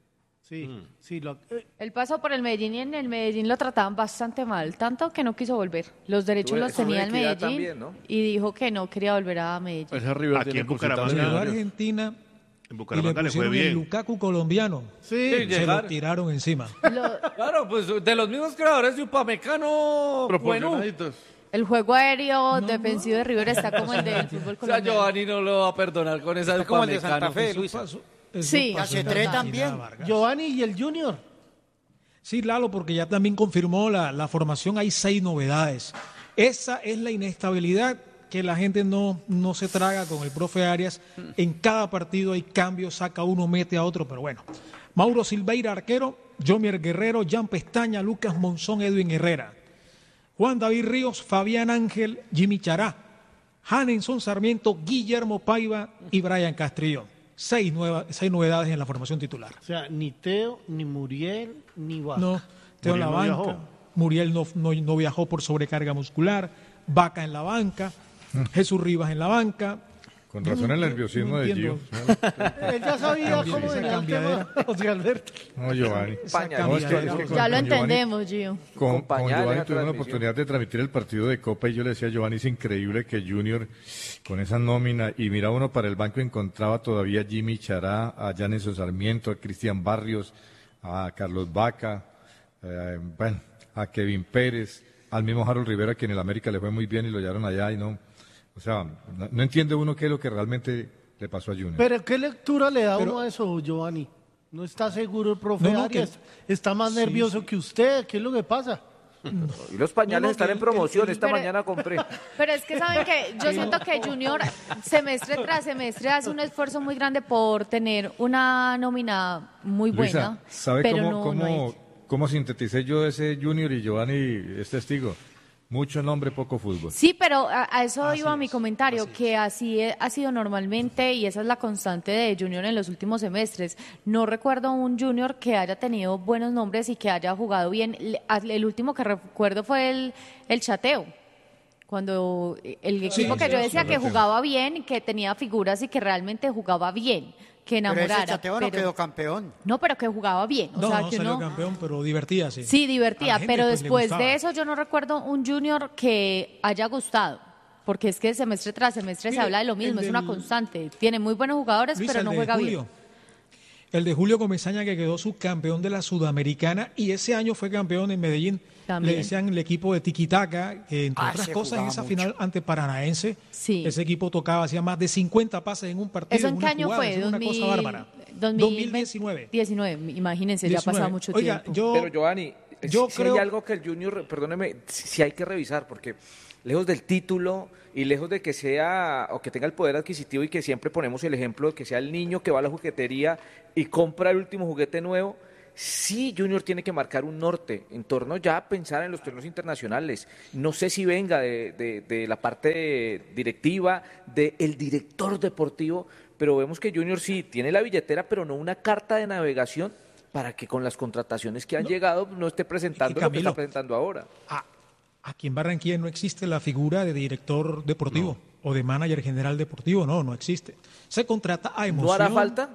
Sí, sí.
Él pasó por el Medellín y en el Medellín lo trataban bastante mal, tanto que no quiso volver. Los derechos los tenía el Medellín
también, ¿no?
y dijo que no quería volver a Medellín.
Ese River
Aquí
tiene
en Bucaramanga.
cositas
Llegó a
serias.
Argentina
En
y le
Bucaramanga le fue
pusieron el
bien.
Lukaku colombiano.
Sí,
Se
llegar.
lo tiraron encima.
Claro, pues de los mismos creadores de Upamecano. Bueno,
Proporcionaditos.
El juego aéreo defensivo de River está como el del fútbol
o sea,
colombiano.
Giovanni no lo va a perdonar con esa de
Está como el de Santa
Upamecano.
Fe, Luis.
Sí.
Cacetré también.
Giovanni y el Junior.
Sí, Lalo, porque ya también confirmó la formación, hay 6 novedades. Esa es la inestabilidad que la gente no se traga con el profe Arias. En cada partido hay cambios, saca uno, mete a otro, pero bueno. Mauro Silveira, arquero, Jomier Guerrero, Jan Pestaña, Lucas Monzón, Edwin Herrera. Juan David Ríos, Fabián Ángel, Jimmy Chará, Hanenson Sarmiento, Guillermo Paiva y Brian Castrillón. 6 novedades en la formación titular.
O sea, ni Teo, ni Muriel, ni Vaca.
No, Teo en la
Muriel no
banca.
viajó.
Muriel no viajó por sobrecarga muscular. Vaca en la banca. Jesús Rivas en la banca.
Con razón el nerviosismo de Gio.
Él ya sabía cómo
esa
venía el
cambiadera.
tema, José Alberto.
No, Giovanni.
Pañal.
No, es que con
Ya lo
Giovanni-
entendemos, Gio.
Con
pañales
Giovanni
la
tuve la
transmisión.
oportunidad de transmitir el partido de Copa y yo le decía a Giovanni, es increíble que Junior con esa nómina, y mira uno para el banco encontraba todavía a Jimmy Chará, a Janeson Sarmiento, a Cristian Barrios, a Carlos Vaca, bueno, a Kevin Pérez, al mismo Harold Rivera, que en el América le fue muy bien y lo llevaron allá y no, o sea, no entiende uno qué es lo que realmente le pasó a Junior.
Pero ¿qué lectura le da uno a eso, Giovanni? ¿No está seguro el profe
No,
Arias?
que-
¿Está más
Sí,
nervioso que usted? ¿Qué es lo que pasa?
Y los pañales
No,
están
que
en promoción. Esta
pero-
mañana compré.
Pero es que saben que yo siento que Junior semestre tras semestre hace un esfuerzo muy grande por tener una nómina muy buena,
Luisa, ¿sabe
pero
cómo,
no
cómo sinteticé yo ese Junior y Giovanni es testigo? Mucho nombre, poco fútbol.
Sí, pero a eso iba mi comentario, que así ha sido normalmente y esa es la constante de Junior en los últimos semestres. No recuerdo un Junior que haya tenido buenos nombres y que haya jugado bien. El último que recuerdo fue el Chateo, cuando el equipo que yo decía que jugaba bien, que tenía figuras y que realmente jugaba bien, que
Pero
enamorara.
ese Chateo no quedó campeón.
No, pero que jugaba bien. O
No,
sea,
no
que
salió
uno...
campeón, pero divertía, sí.
Sí,
A
divertida,
la gente,
pero
pues, le
después
gustaba.
de eso yo no recuerdo un Junior que haya gustado, porque es que semestre tras semestre se
Mire,
habla de lo mismo,
el
es una
del-
constante. Tiene muy buenos jugadores,
Luisa,
pero no
el de
juega
Julio.
bien.
El de Julio Comesaña, que quedó subcampeón de la Sudamericana y ese año fue campeón en Medellín.
También.
Le decían el equipo de Tiquitaca, que entre otras
ese
cosas en
jugaba
esa
mucho.
final ante Paranaense,
Sí.
ese equipo tocaba, hacía más de 50 pases en un partido.
¿Eso en qué
una
año
jugada,
fue?
eso era una cosa bárbara.
2019. 19, imagínense, ya ha
19.
pasado mucho
Oiga,
tiempo.
yo,
Pero Giovanni,
yo
si
creo-
hay algo que el Junior, perdóneme, si hay que revisar, porque lejos del título y lejos de que sea o que tenga el poder adquisitivo y que siempre ponemos el ejemplo de que sea el niño que va a la juguetería y compra el último juguete nuevo, sí Junior tiene que marcar un norte en torno ya a pensar en los torneos internacionales. No sé si venga de la parte directiva, del director deportivo, pero vemos que Junior sí tiene la billetera, pero no una carta de navegación para que con las contrataciones que han llegado no esté presentando lo que está presentando ahora.
Aquí en Barranquilla no existe la figura de director deportivo o de manager general deportivo, no existe. Se contrata a emoción.
¿No hará falta?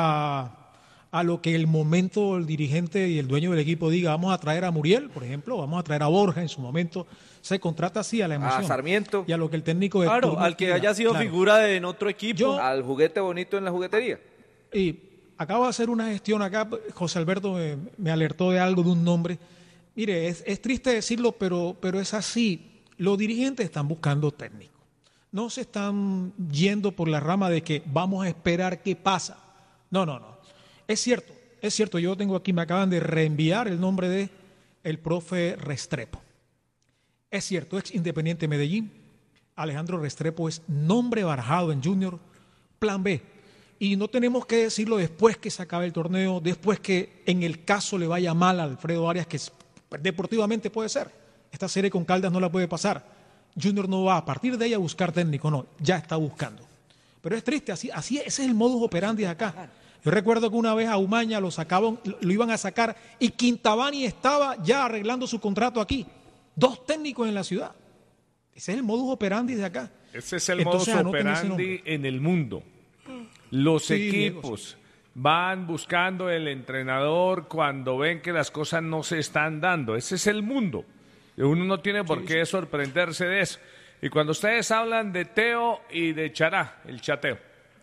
A lo que el momento el dirigente y el dueño del equipo diga, vamos a traer a Muriel, por ejemplo, vamos a traer a Borja en su momento. Se contrata así a la emoción.
A Sarmiento.
Y a lo que el técnico de
Claro,
turno
al que
quiera.
haya sido
Claro.
figura en otro equipo.
Al juguete bonito en la juguetería.
Y acabo de hacer una gestión acá, José Alberto me alertó de algo, de un nombre. Mire, es triste decirlo, pero es así. Los dirigentes están buscando técnico. No se están yendo por la rama de que vamos a esperar qué pasa. No. Es cierto, yo tengo aquí, me acaban de reenviar el nombre de el profe Restrepo. Es cierto, ex Independiente Medellín. Alejandro Restrepo es nombre barajado en Junior, plan B. Y no tenemos que decirlo después que se acabe el torneo, después que en el caso le vaya mal a Alfredo Arias, que deportivamente puede ser. Esta serie con Caldas no la puede pasar. Junior no va a partir de ella a buscar técnico, no, ya está buscando. Pero es triste, así ese es el modus operandi de acá. Yo recuerdo que una vez a Umaña lo iban a sacar y Quintabani estaba ya arreglando su contrato aquí. 2 técnicos en la ciudad. Ese es el modus operandi de acá.
Ese es el
Entonces,
modus
anoten ese
operandi
nombre.
en el mundo. Los
Sí,
equipos van buscando el entrenador cuando ven que las cosas no se están dando. Ese es el mundo. Uno no tiene por qué sorprenderse de eso. Y cuando ustedes hablan de Teo y de Chará, el chateo,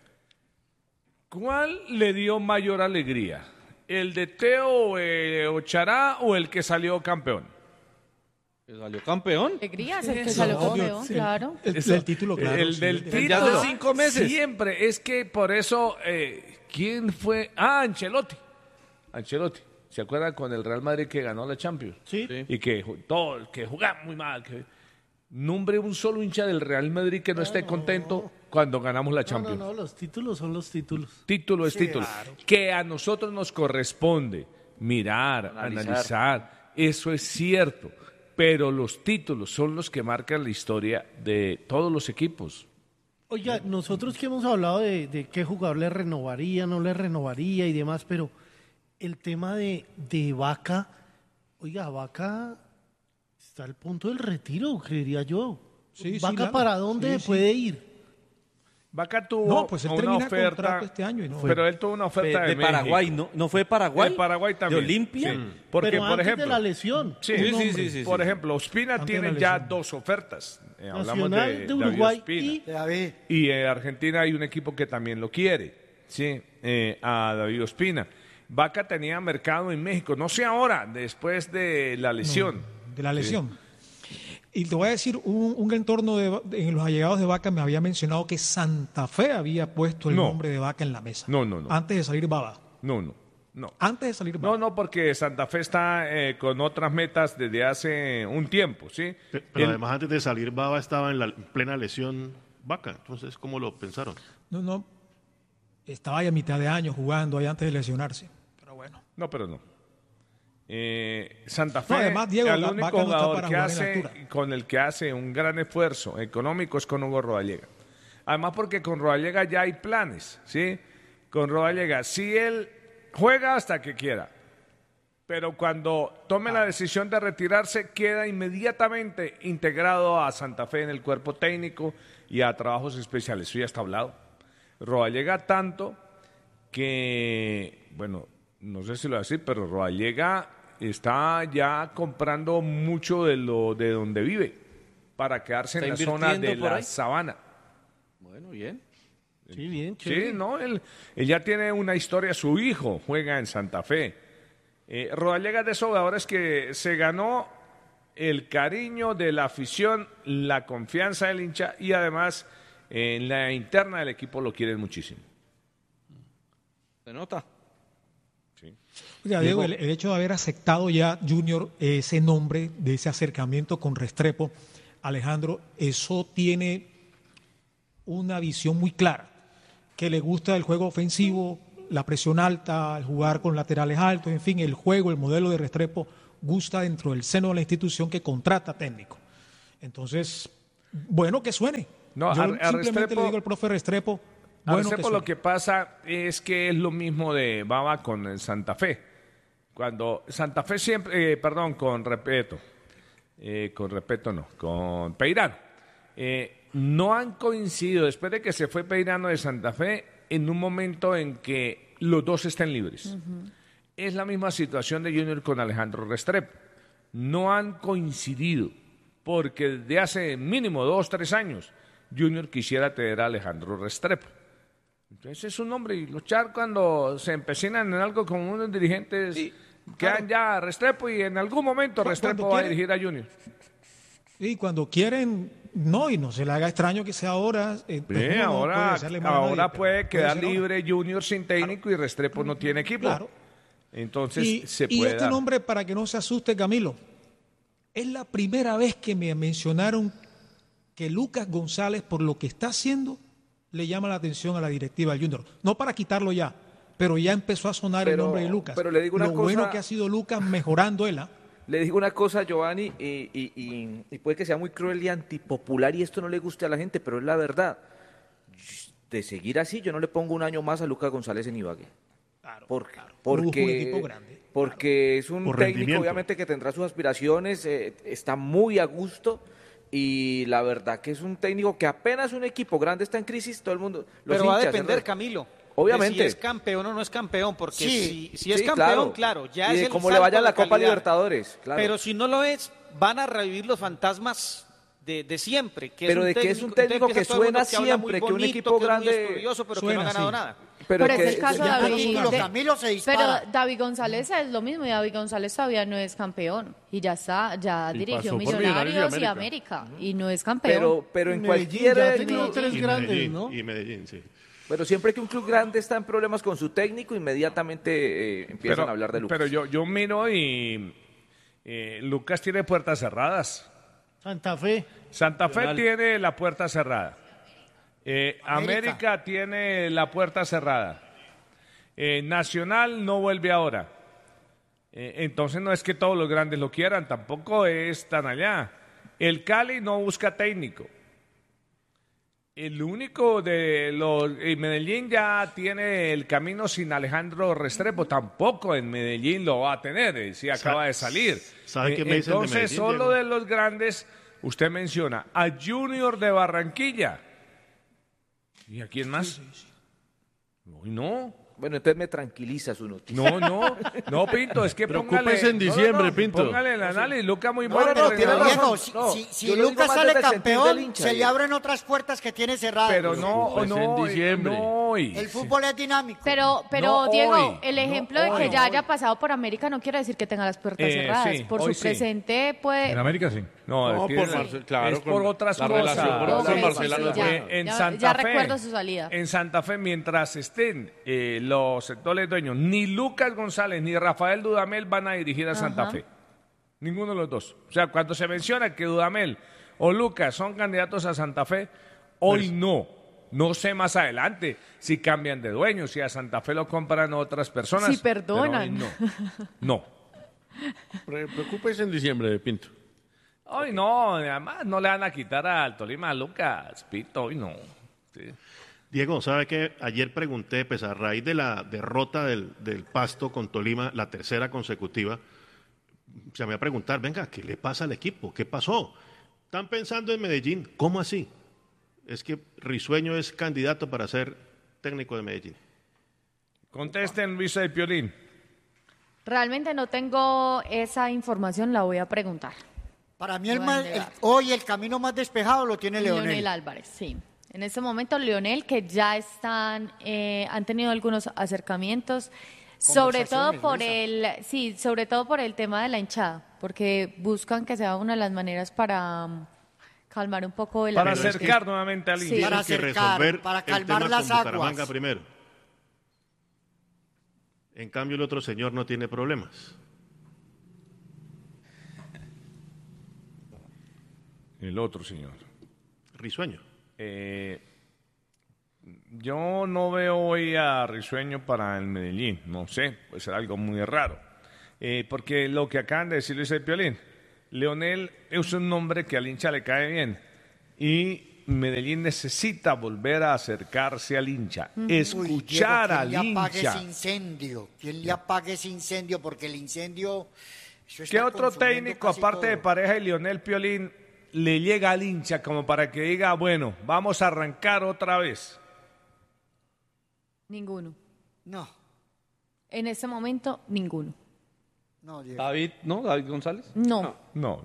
¿cuál le dio mayor alegría? ¿El de Teo o Chará o el que salió campeón?
¿Que salió campeón?
Alegría es el que salió campeón, claro.
El título, claro.
El del
sí.
título.
Ya hace 5 meses.
Siempre, es que por eso, ¿quién fue? Ancelotti. ¿Se acuerdan con el Real Madrid que ganó la Champions?
Sí.
Y que jugaba muy mal. Nombre un solo hincha del Real Madrid que no esté contento cuando ganamos la Champions.
No, los títulos son los títulos.
Título es título.
Claro.
Que a nosotros nos corresponde mirar, analizar. Eso es cierto. Pero los títulos son los que marcan la historia de todos los equipos.
Oiga, nosotros que hemos hablado de qué jugador le renovaría, no le renovaría y demás, pero el tema de Vaca, oiga, Vaca está al punto del retiro, creería yo.
Sí,
¿Vaca
claro.
para dónde
Sí.
puede ir?
Vaca tuvo
No, pues él
una
termina
oferta,
contrato este año y no.
pero él tuvo una oferta
De
de
Paraguay,
México.
¿no fue de Paraguay?
De Paraguay también.
¿De Olimpia?
Sí. Porque,
Pero
por
antes
ejemplo,
de la lesión.
Sí,
Sí.
Por ejemplo, Ospina
Antes de
tiene
la
ya
lesión.
2 ofertas. Hablamos
Nacional de
David
Uruguay
Ospina. Y Argentina hay un equipo que también lo quiere, sí, a David Ospina. Vaca tenía mercado en México, no sé ahora, después de la lesión.
De la lesión. Y te voy a decir, un entorno en los allegados de Vaca me había mencionado que Santa Fe había puesto el
No.
nombre de Vaca en la mesa.
No.
Antes de salir Baba.
No.
Antes de salir Baba.
No, porque Santa Fe está con otras metas desde hace un tiempo, ¿sí?
Pero además antes de salir Baba estaba en la plena lesión Vaca. Entonces, ¿cómo lo pensaron?
No. Estaba ahí a mitad de año jugando ahí antes de lesionarse. Pero bueno.
No, pero no. Santa Fe,
No, además, Diego,
el
Vaca
único
no está
jugador
para
que
jugar en
hace,
altura.
con el que hace un gran esfuerzo económico es con Hugo Rodallega. Además, porque con Rodallega ya hay planes, ¿sí? Con Rodallega, si él juega hasta que quiera, pero cuando tome la decisión de retirarse, queda inmediatamente integrado a Santa Fe en el cuerpo técnico y a trabajos especiales. Eso ya está hablado. Rodallega tanto que, bueno, no sé si lo voy a decir, pero Rodallega está ya comprando mucho de donde vive para quedarse en la
¿Está
zona de
invirtiendo por
la
ahí?
sabana.
Bueno, bien.
Sí, bien,
Sí,
chévere.
no, él ya tiene una historia, su hijo juega en Santa Fe. Rodallega es de esos jugadores que se ganó el cariño de la afición, la confianza del hincha y además en la interna del equipo lo quieren muchísimo.
¿Se nota?
Oiga, Diego, el hecho de haber aceptado ya Junior ese nombre, de ese acercamiento con Restrepo, Alejandro, eso tiene una visión muy clara, que le gusta el juego ofensivo, la presión alta, el jugar con laterales altos, en fin, el juego, el modelo de Restrepo gusta dentro del seno de la institución que contrata técnico. Entonces, bueno, que suene.
No,
Yo
a
simplemente
Restrepo,
le digo al profe Restrepo,
a
bueno,
Restrepo
que
lo
suene.
que pasa es que es lo mismo de Baba con el Santa Fe. Cuando Santa Fe siempre, con Peirano. No han coincidido, después de que se fue Peirano de Santa Fe, en un momento en que los dos estén libres. Es la misma situación de Junior con Alejandro Restrepo. No han coincidido, porque desde hace mínimo 2 o 3 años, Junior quisiera tener a Alejandro Restrepo. Entonces es un hombre, y luchar cuando se empecinan en algo como unos dirigentes, quedan ya a Restrepo, y en algún momento Restrepo va a dirigir a Junior.
Y cuando quieren, no, y no se le haga extraño que sea ahora.
Sí,
uno no
ahora
puede hacerle mal a nadie, pero
puede quedar
ser ahora.
libre Junior sin técnico y Restrepo no tiene equipo.
Claro.
Entonces se
Y
puede
este
dar.
nombre, para que no se asuste, Camilo, es la primera vez que me mencionaron que Lucas González, por lo que está haciendo, le llama la atención a la directiva del Junior. No para quitarlo ya, pero ya empezó a sonar el nombre de Lucas.
Pero le digo una
lo
cosa,
bueno que ha sido Lucas mejorando él.
Le digo una cosa, Giovanni, y puede que sea muy cruel y antipopular y esto no le guste a la gente, pero es la verdad. De seguir así, yo no le pongo un año más a Lucas González en Ibagué. Porque
Un equipo grande.
Porque es un
Por
técnico,
rendimiento.
obviamente, que tendrá sus aspiraciones, está muy a gusto. Y la verdad que es un técnico que apenas un equipo grande está en crisis, todo el mundo... los
Pero va a
hinchas,
depender,
¿no?
Camilo.
Obviamente.
De si es campeón o no es campeón, porque
Sí,
si es
sí,
campeón, claro, ya
y
es
de
el
cómo le
salto
vaya
de
la Copa
calidad.
Libertadores, claro.
Pero si no lo es, van a revivir los fantasmas de siempre. Que
Pero de que es un técnico que
todo el mundo
suena
habla muy
siempre, que un
bonito,
equipo
que es muy
grande
estudioso, pero que
suena
no ha ganado
así.
nada.
Pero
es
que
el caso de
Ya
David.
título, Camilo se dispara.
Pero David González es lo mismo y David González todavía no es campeón y ya está, ya
Y
dirigió
pasó por
Millonarios y
América.
y no es campeón.
pero en
Medellín
cualquier...
ya ha tenido 3
Y
grandes,
Medellín,
¿no?
y Medellín, sí.
Pero siempre que un club grande está en problemas con su técnico, inmediatamente empiezan a hablar de Lucas.
Pero yo miro y Lucas tiene puertas cerradas.
Santa Fe.
Santa Fe
Nacional.
tiene la puerta cerrada. América tiene la puerta cerrada. Nacional no vuelve ahora. Entonces no es que todos los grandes lo quieran, tampoco es tan allá. El Cali no busca técnico. El único de los... Medellín ya tiene el camino sin Alejandro Restrepo, tampoco en Medellín lo va a tener, si acaba de salir.
¿Sabe qué me dicen de
Entonces,
Medellín,
solo
Diego?
de los grandes, usted menciona a Junior de Barranquilla. ¿Y a quién más? Uy, no.
Bueno, entonces me tranquiliza su noticia.
No, Pinto, es que
Preocúpese en diciembre, Pinto.
Póngale el análisis, Lucas muy
No,
bueno.
no,
pero
tiene
no,
Diego,
razón.
si
Yo lo digo
Lucas
más
sale
desde el sentir del
campeón,
hincha,
se le
Diego.
abren otras puertas que tiene cerradas.
Pero no,
Pues en diciembre.
El fútbol es dinámico.
Pero
No,
Diego,
hoy,
el ejemplo
no,
de que
hoy.
ya haya pasado por América no quiere decir que tenga las puertas cerradas.
sí,
por
hoy
su
sí.
presente puede...
América sí. No,
No,
tiene-
por Marcel, claro,
es por
con
otras
la
cosas.
relación con
Ok,
Marcela
sí,
no es
ya.
buena.
En
Ya-
Santa
ya
Fe,
recuerdo su salida.
En Santa Fe, mientras estén los sectores dueños, ni Lucas González ni Rafael Dudamel van a dirigir a Santa
Ajá.
Fe. Ninguno de los dos. O sea, cuando se menciona que Dudamel o Lucas son candidatos a Santa Fe, hoy no. No sé más adelante si cambian de dueño, si a Santa Fe lo compran otras personas.
Si perdonan.
pero hoy no.
Preocúpese en diciembre, Pinto.
Hoy no, además no le van a quitar al Tolima a Lucas, Pinto, hoy no. Sí.
Diego, ¿sabe qué? Ayer pregunté, pues a raíz de la derrota del Pasto con Tolima, la tercera consecutiva, se me va a preguntar, venga, ¿qué le pasa al equipo? ¿Qué pasó? Están pensando en Medellín, ¿cómo así? Es que Risueño es candidato para ser técnico de Medellín.
Contesten, Luisa de Piolín.
Realmente no tengo esa información, la voy a preguntar.
Para mí
Bueno,
hoy el camino más despejado lo tiene Leonel.
Álvarez, sí. En este momento, Leonel, que ya han tenido algunos acercamientos, sobre todo sobre todo por el tema de la hinchada, porque buscan que sea una de las maneras para calmar un poco el
Para
ambiente.
acercar nuevamente al hincha.
Sí.
Para
Tienen que
acercar,
resolver
para
el
calmar
tema
las
con Bucaramanga
aguas.
primero. En cambio, el otro señor no tiene problemas.
El otro señor.
Risueño.
Yo no veo hoy a Risueño para el Medellín. No sé, puede ser algo muy raro. Porque lo que acaban de decir Luis el Piolín, Leonel es un nombre que al hincha le cae bien. Y Medellín necesita volver a acercarse al hincha, escuchar al hincha.
¿Quién le apague ese incendio? ¿Quién le apague ese incendio? Porque el incendio...
¿Qué otro técnico, aparte de Pareja y Lionel Piolín, le llega al hincha como para que diga, bueno, vamos a arrancar otra vez?
Ninguno.
No.
En este momento, ninguno.
No, Diego.
David, ¿no? David González.
No.
No.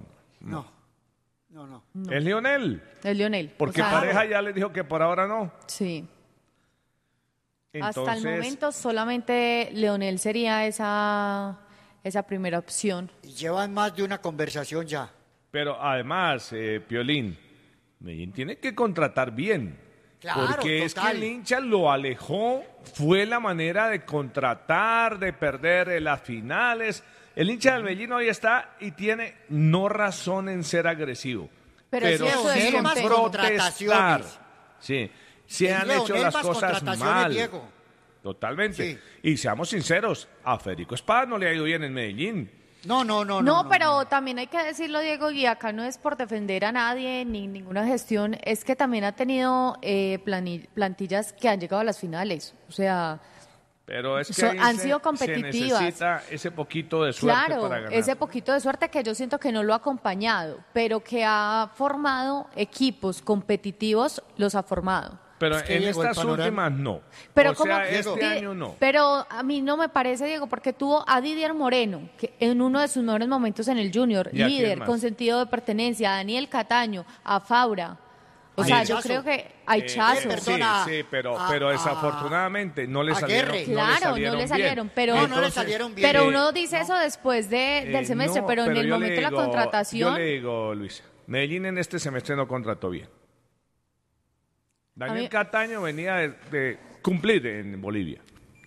¿Es Lionel?
Es Lionel.
Porque Pareja ya le dijo que por ahora no.
Sí.
Entonces,
hasta el momento solamente Leonel sería esa primera opción.
Y llevan más de una conversación ya.
Pero además, Piolín, Medellín tiene que contratar bien.
Claro,
porque es que
total.
el hincha lo alejó, fue la manera de contratar, de perder las finales. El hincha del Medellín hoy está y tiene no razón en ser agresivo.
Pero
sí en protestar. Sí, se han hecho las cosas mal.
Diego.
Totalmente.
Sí.
Y seamos sinceros, a Federico Espada no le ha ido bien en Medellín.
No, pero también hay que decirlo, Diego, y acá no es por defender a nadie ni ninguna gestión, es que también ha tenido plantillas que han llegado a las finales. O sea,
pero es que
han sido competitivas.
Se necesita ese poquito de suerte
claro,
para ganar.
ese poquito de suerte que yo siento que no lo ha acompañado, pero que ha formado equipos competitivos, los ha formado.
Pero en estas últimas no.
Pero
este año no.
Pero a mí no me parece, Diego, porque tuvo a Didier Moreno, que en uno de sus mejores momentos en el Junior, líder, con sentido de pertenencia, a Daniel Cataño, a Faura. O sea, yo creo que hay Chazo.
Sí, pero desafortunadamente no le salieron bien.
Claro, no le salieron, pero
no le salieron bien.
Pero uno dice eso después del semestre, pero en el momento de la contratación.
Yo le digo, Luisa, Medellín en este semestre no contrató bien. Daniel Cataño venía de cumplir en Bolivia.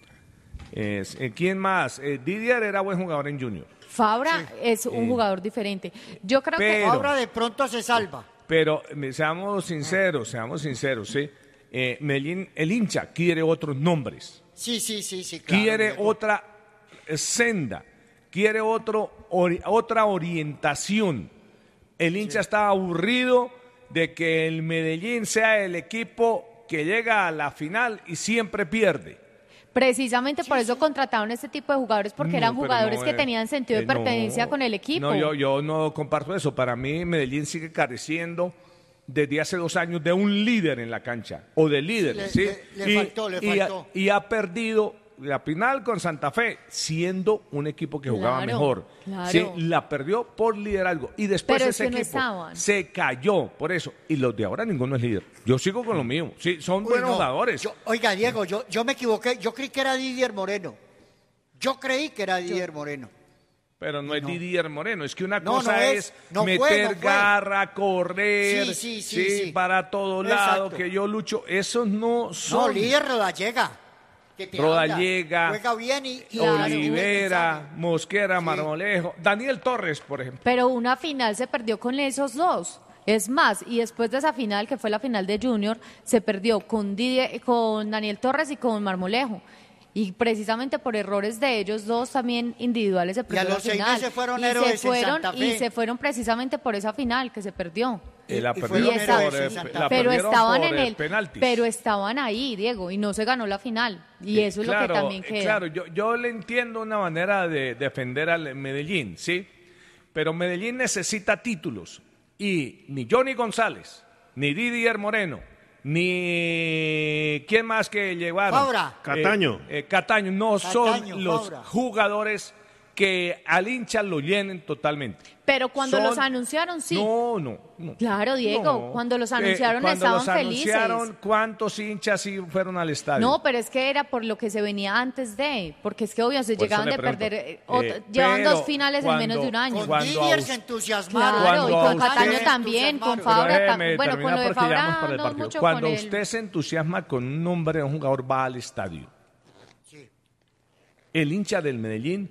¿Quién más? Didier era buen jugador en Junior.
Fabra es un jugador diferente. Yo creo que
Fabra de pronto se salva.
Pero seamos sinceros, ¿sí? Medellín, el hincha quiere otros nombres.
Sí, claro.
Quiere otra senda, quiere otra orientación. El hincha está aburrido de que el Medellín sea el equipo que llega a la final y siempre pierde.
Precisamente por eso contrataron este tipo de jugadores, porque eran jugadores que tenían sentido de pertenencia con el equipo.
No, yo no comparto eso. Para mí, Medellín sigue careciendo desde hace 2 años de un líder en la cancha, o de líderes, ¿sí?
Le faltó.
Y ha perdido la final con Santa Fe, siendo un equipo que jugaba mejor.
Claro.
Sí, la perdió por liderazgo. Y después ese equipo se cayó por eso. Y los de ahora ninguno es líder. Yo sigo con lo mío. Sí, son buenos jugadores.
Oiga, Diego, yo me equivoqué. Yo creí que era Didier Moreno.
Pero no es Didier Moreno. Es que una cosa es meter garra, correr, sí, para todo lado, que yo lucho. Esos no son.
No, líder Rodallega.
Rodallega,
juega bien y
Olivera, Mosquera, Marmolejo, Daniel Torres, por ejemplo.
Pero una final se perdió con esos dos. Es más, y después de esa final, que fue la final de Junior, se perdió con Daniel Torres y con Marmolejo. Y precisamente por errores de ellos dos también individuales se perdió la final.
Y a los 6 meses fueron héroes en Santa Fe.
Y se fueron precisamente por esa final que se perdió.
Pero
estaban ahí, Diego, y no se ganó la final. Y eso es lo que también queda.
Claro, yo le entiendo una manera de defender al Medellín, ¿sí? Pero Medellín necesita títulos. Y ni Johnny González, ni Didier Moreno, ni quién más que llevaron.
Fabra.
Cataño no son los jugadores que al hincha lo llenen totalmente.
Pero cuando los anunciaron, sí.
No.
Claro, Diego, cuando los anunciaron estaban felices.
¿Cuántos hinchas sí fueron al estadio?
No, pero es que era por lo que se venía antes de, porque es que obvio se llegaban de perder, llevan 2 finales en menos de un año.
Con Didier se entusiasmaron.
Claro, y con Cataño también, con Fabra también. Bueno, con lo de Fabra no mucho con él.
Cuando usted se entusiasma con un nombre de un jugador, va al estadio. El hincha del Medellín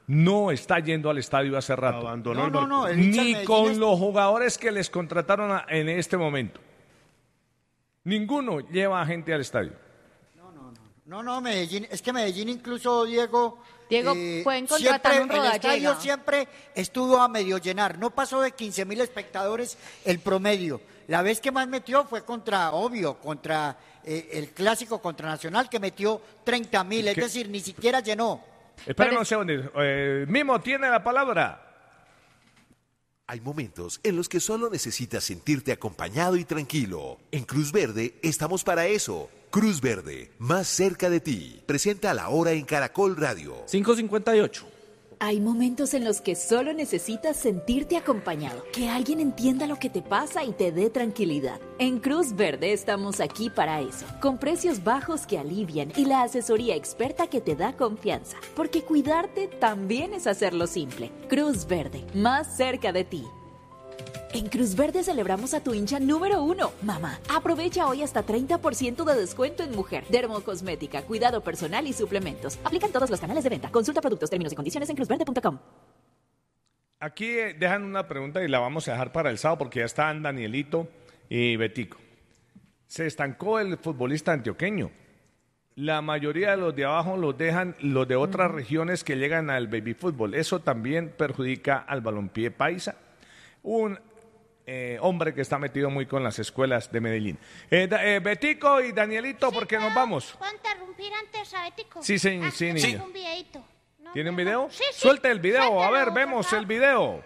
no está yendo al estadio hace rato.
Abandonó
No, el hincha
Ni
del
con
Medellín es-
los jugadores que les contrataron en este momento. Ninguno lleva a gente al estadio.
No, Medellín, es que Medellín incluso, Diego,
pueden contratar
siempre,
un
el estadio
rodallega.
siempre estuvo a medio llenar, no pasó de 15.000 espectadores el promedio. La vez que más metió fue contra el clásico contra Nacional, que metió 30.000, es decir, ni siquiera llenó.
Espérame un segundo. Mimo tiene la palabra.
Hay momentos en los que solo necesitas sentirte acompañado y tranquilo. En Cruz Verde estamos para eso. Cruz Verde, más cerca de ti. Presenta La Hora en Caracol Radio.
5:58.
Hay momentos en los que solo necesitas sentirte acompañado, que alguien entienda lo que te pasa y te dé tranquilidad. En Cruz Verde estamos aquí para eso, con precios bajos que alivian y la asesoría experta que te da confianza, porque cuidarte también es hacerlo simple. Cruz Verde, más cerca de ti. En Cruz Verde celebramos a tu hincha número 1, mamá. Aprovecha hoy hasta 30% de descuento en mujer, dermocosmética, cuidado personal y suplementos. Aplican todos los canales de venta. Consulta productos, términos y condiciones en cruzverde.com.
Aquí dejan una pregunta y la vamos a dejar para el sábado porque ya están Danielito y Betico. Se estancó el futbolista antioqueño. La mayoría de los de abajo los dejan los de otras regiones que llegan al baby fútbol. Eso también perjudica al balompié paisa. Un hombre que está metido muy con las escuelas de Medellín. Betico y Danielito, ¿por qué nos vamos?
¿Puedo interrumpir antes a Betico?
Sí, sí, sí, niña.
Tengo un videito.
¿Tiene un video?
Sí, sí.
Suelte el video, a
Suéltelo,
ver,
por
vemos
favor.
el video.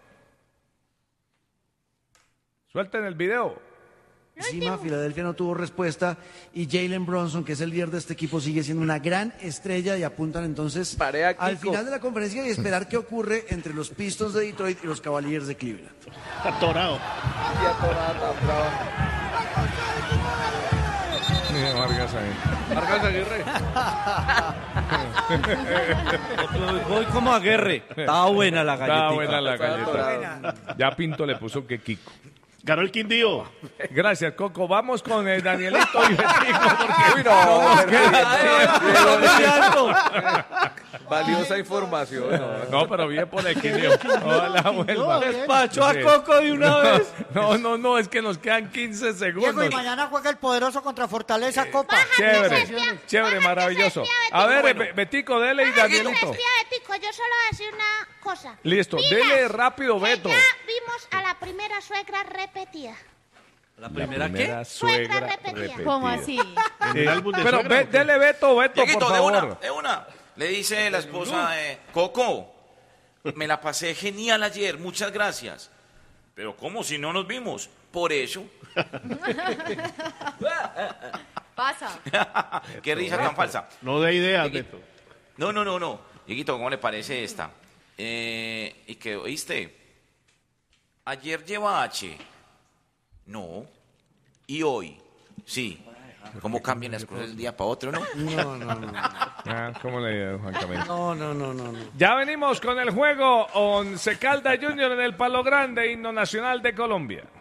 Suelten el video.
Encima, Filadelfia no tuvo respuesta y Jalen Brunson, que es el líder de este equipo, sigue siendo una gran estrella y apuntan entonces al final de la conferencia y esperar qué ocurre entre los Pistons de Detroit y los Cavaliers de Cleveland.
Atorado.
Mira, Vargas Aguirre.
Voy como a Guerre. Estaba buena la galletita.
Está buena la galleta. Ya Pinto le puso que Kiko.
Ganó el Quindío.
Gracias, Coco. Vamos con el Danielito y Betico porque
Valiosa información.
No, pero bien por el Quindío. Hola, vuelva.
Despacho a Coco de una vez.
No, es que nos quedan 15 segundos.
Diego, y mañana juega el poderoso contra Fortaleza Copa.
Chévere, maravilloso. A ver, Betico, dele y Danielito.
Betico, yo solo voy a decir una cosa.
Listo,
Pilas,
dele rápido, Beto.
Ya vimos a la primera suegra repetida.
¿La primera
Suegra repetida.
¿Cómo así?
Pero dele Beto,
Dieguito,
por favor.
de una. Le dice la esposa, Coco, me la pasé genial ayer, muchas gracias. Pero ¿cómo si no nos vimos? Por eso.
Pasa.
Qué risa tan falsa.
No de ideas, Beto.
No. Dieguito, ¿cómo le parece esta? Y que, ¿oíste? Ayer lleva H. No. Y hoy, sí. ¿Cómo cambian las cosas de un día para otro, no?
No.
¿Cómo le dio, Juan Camilo?
No.
Ya venimos con el juego Once Caldas Junior en el Palo Grande, himno nacional de Colombia.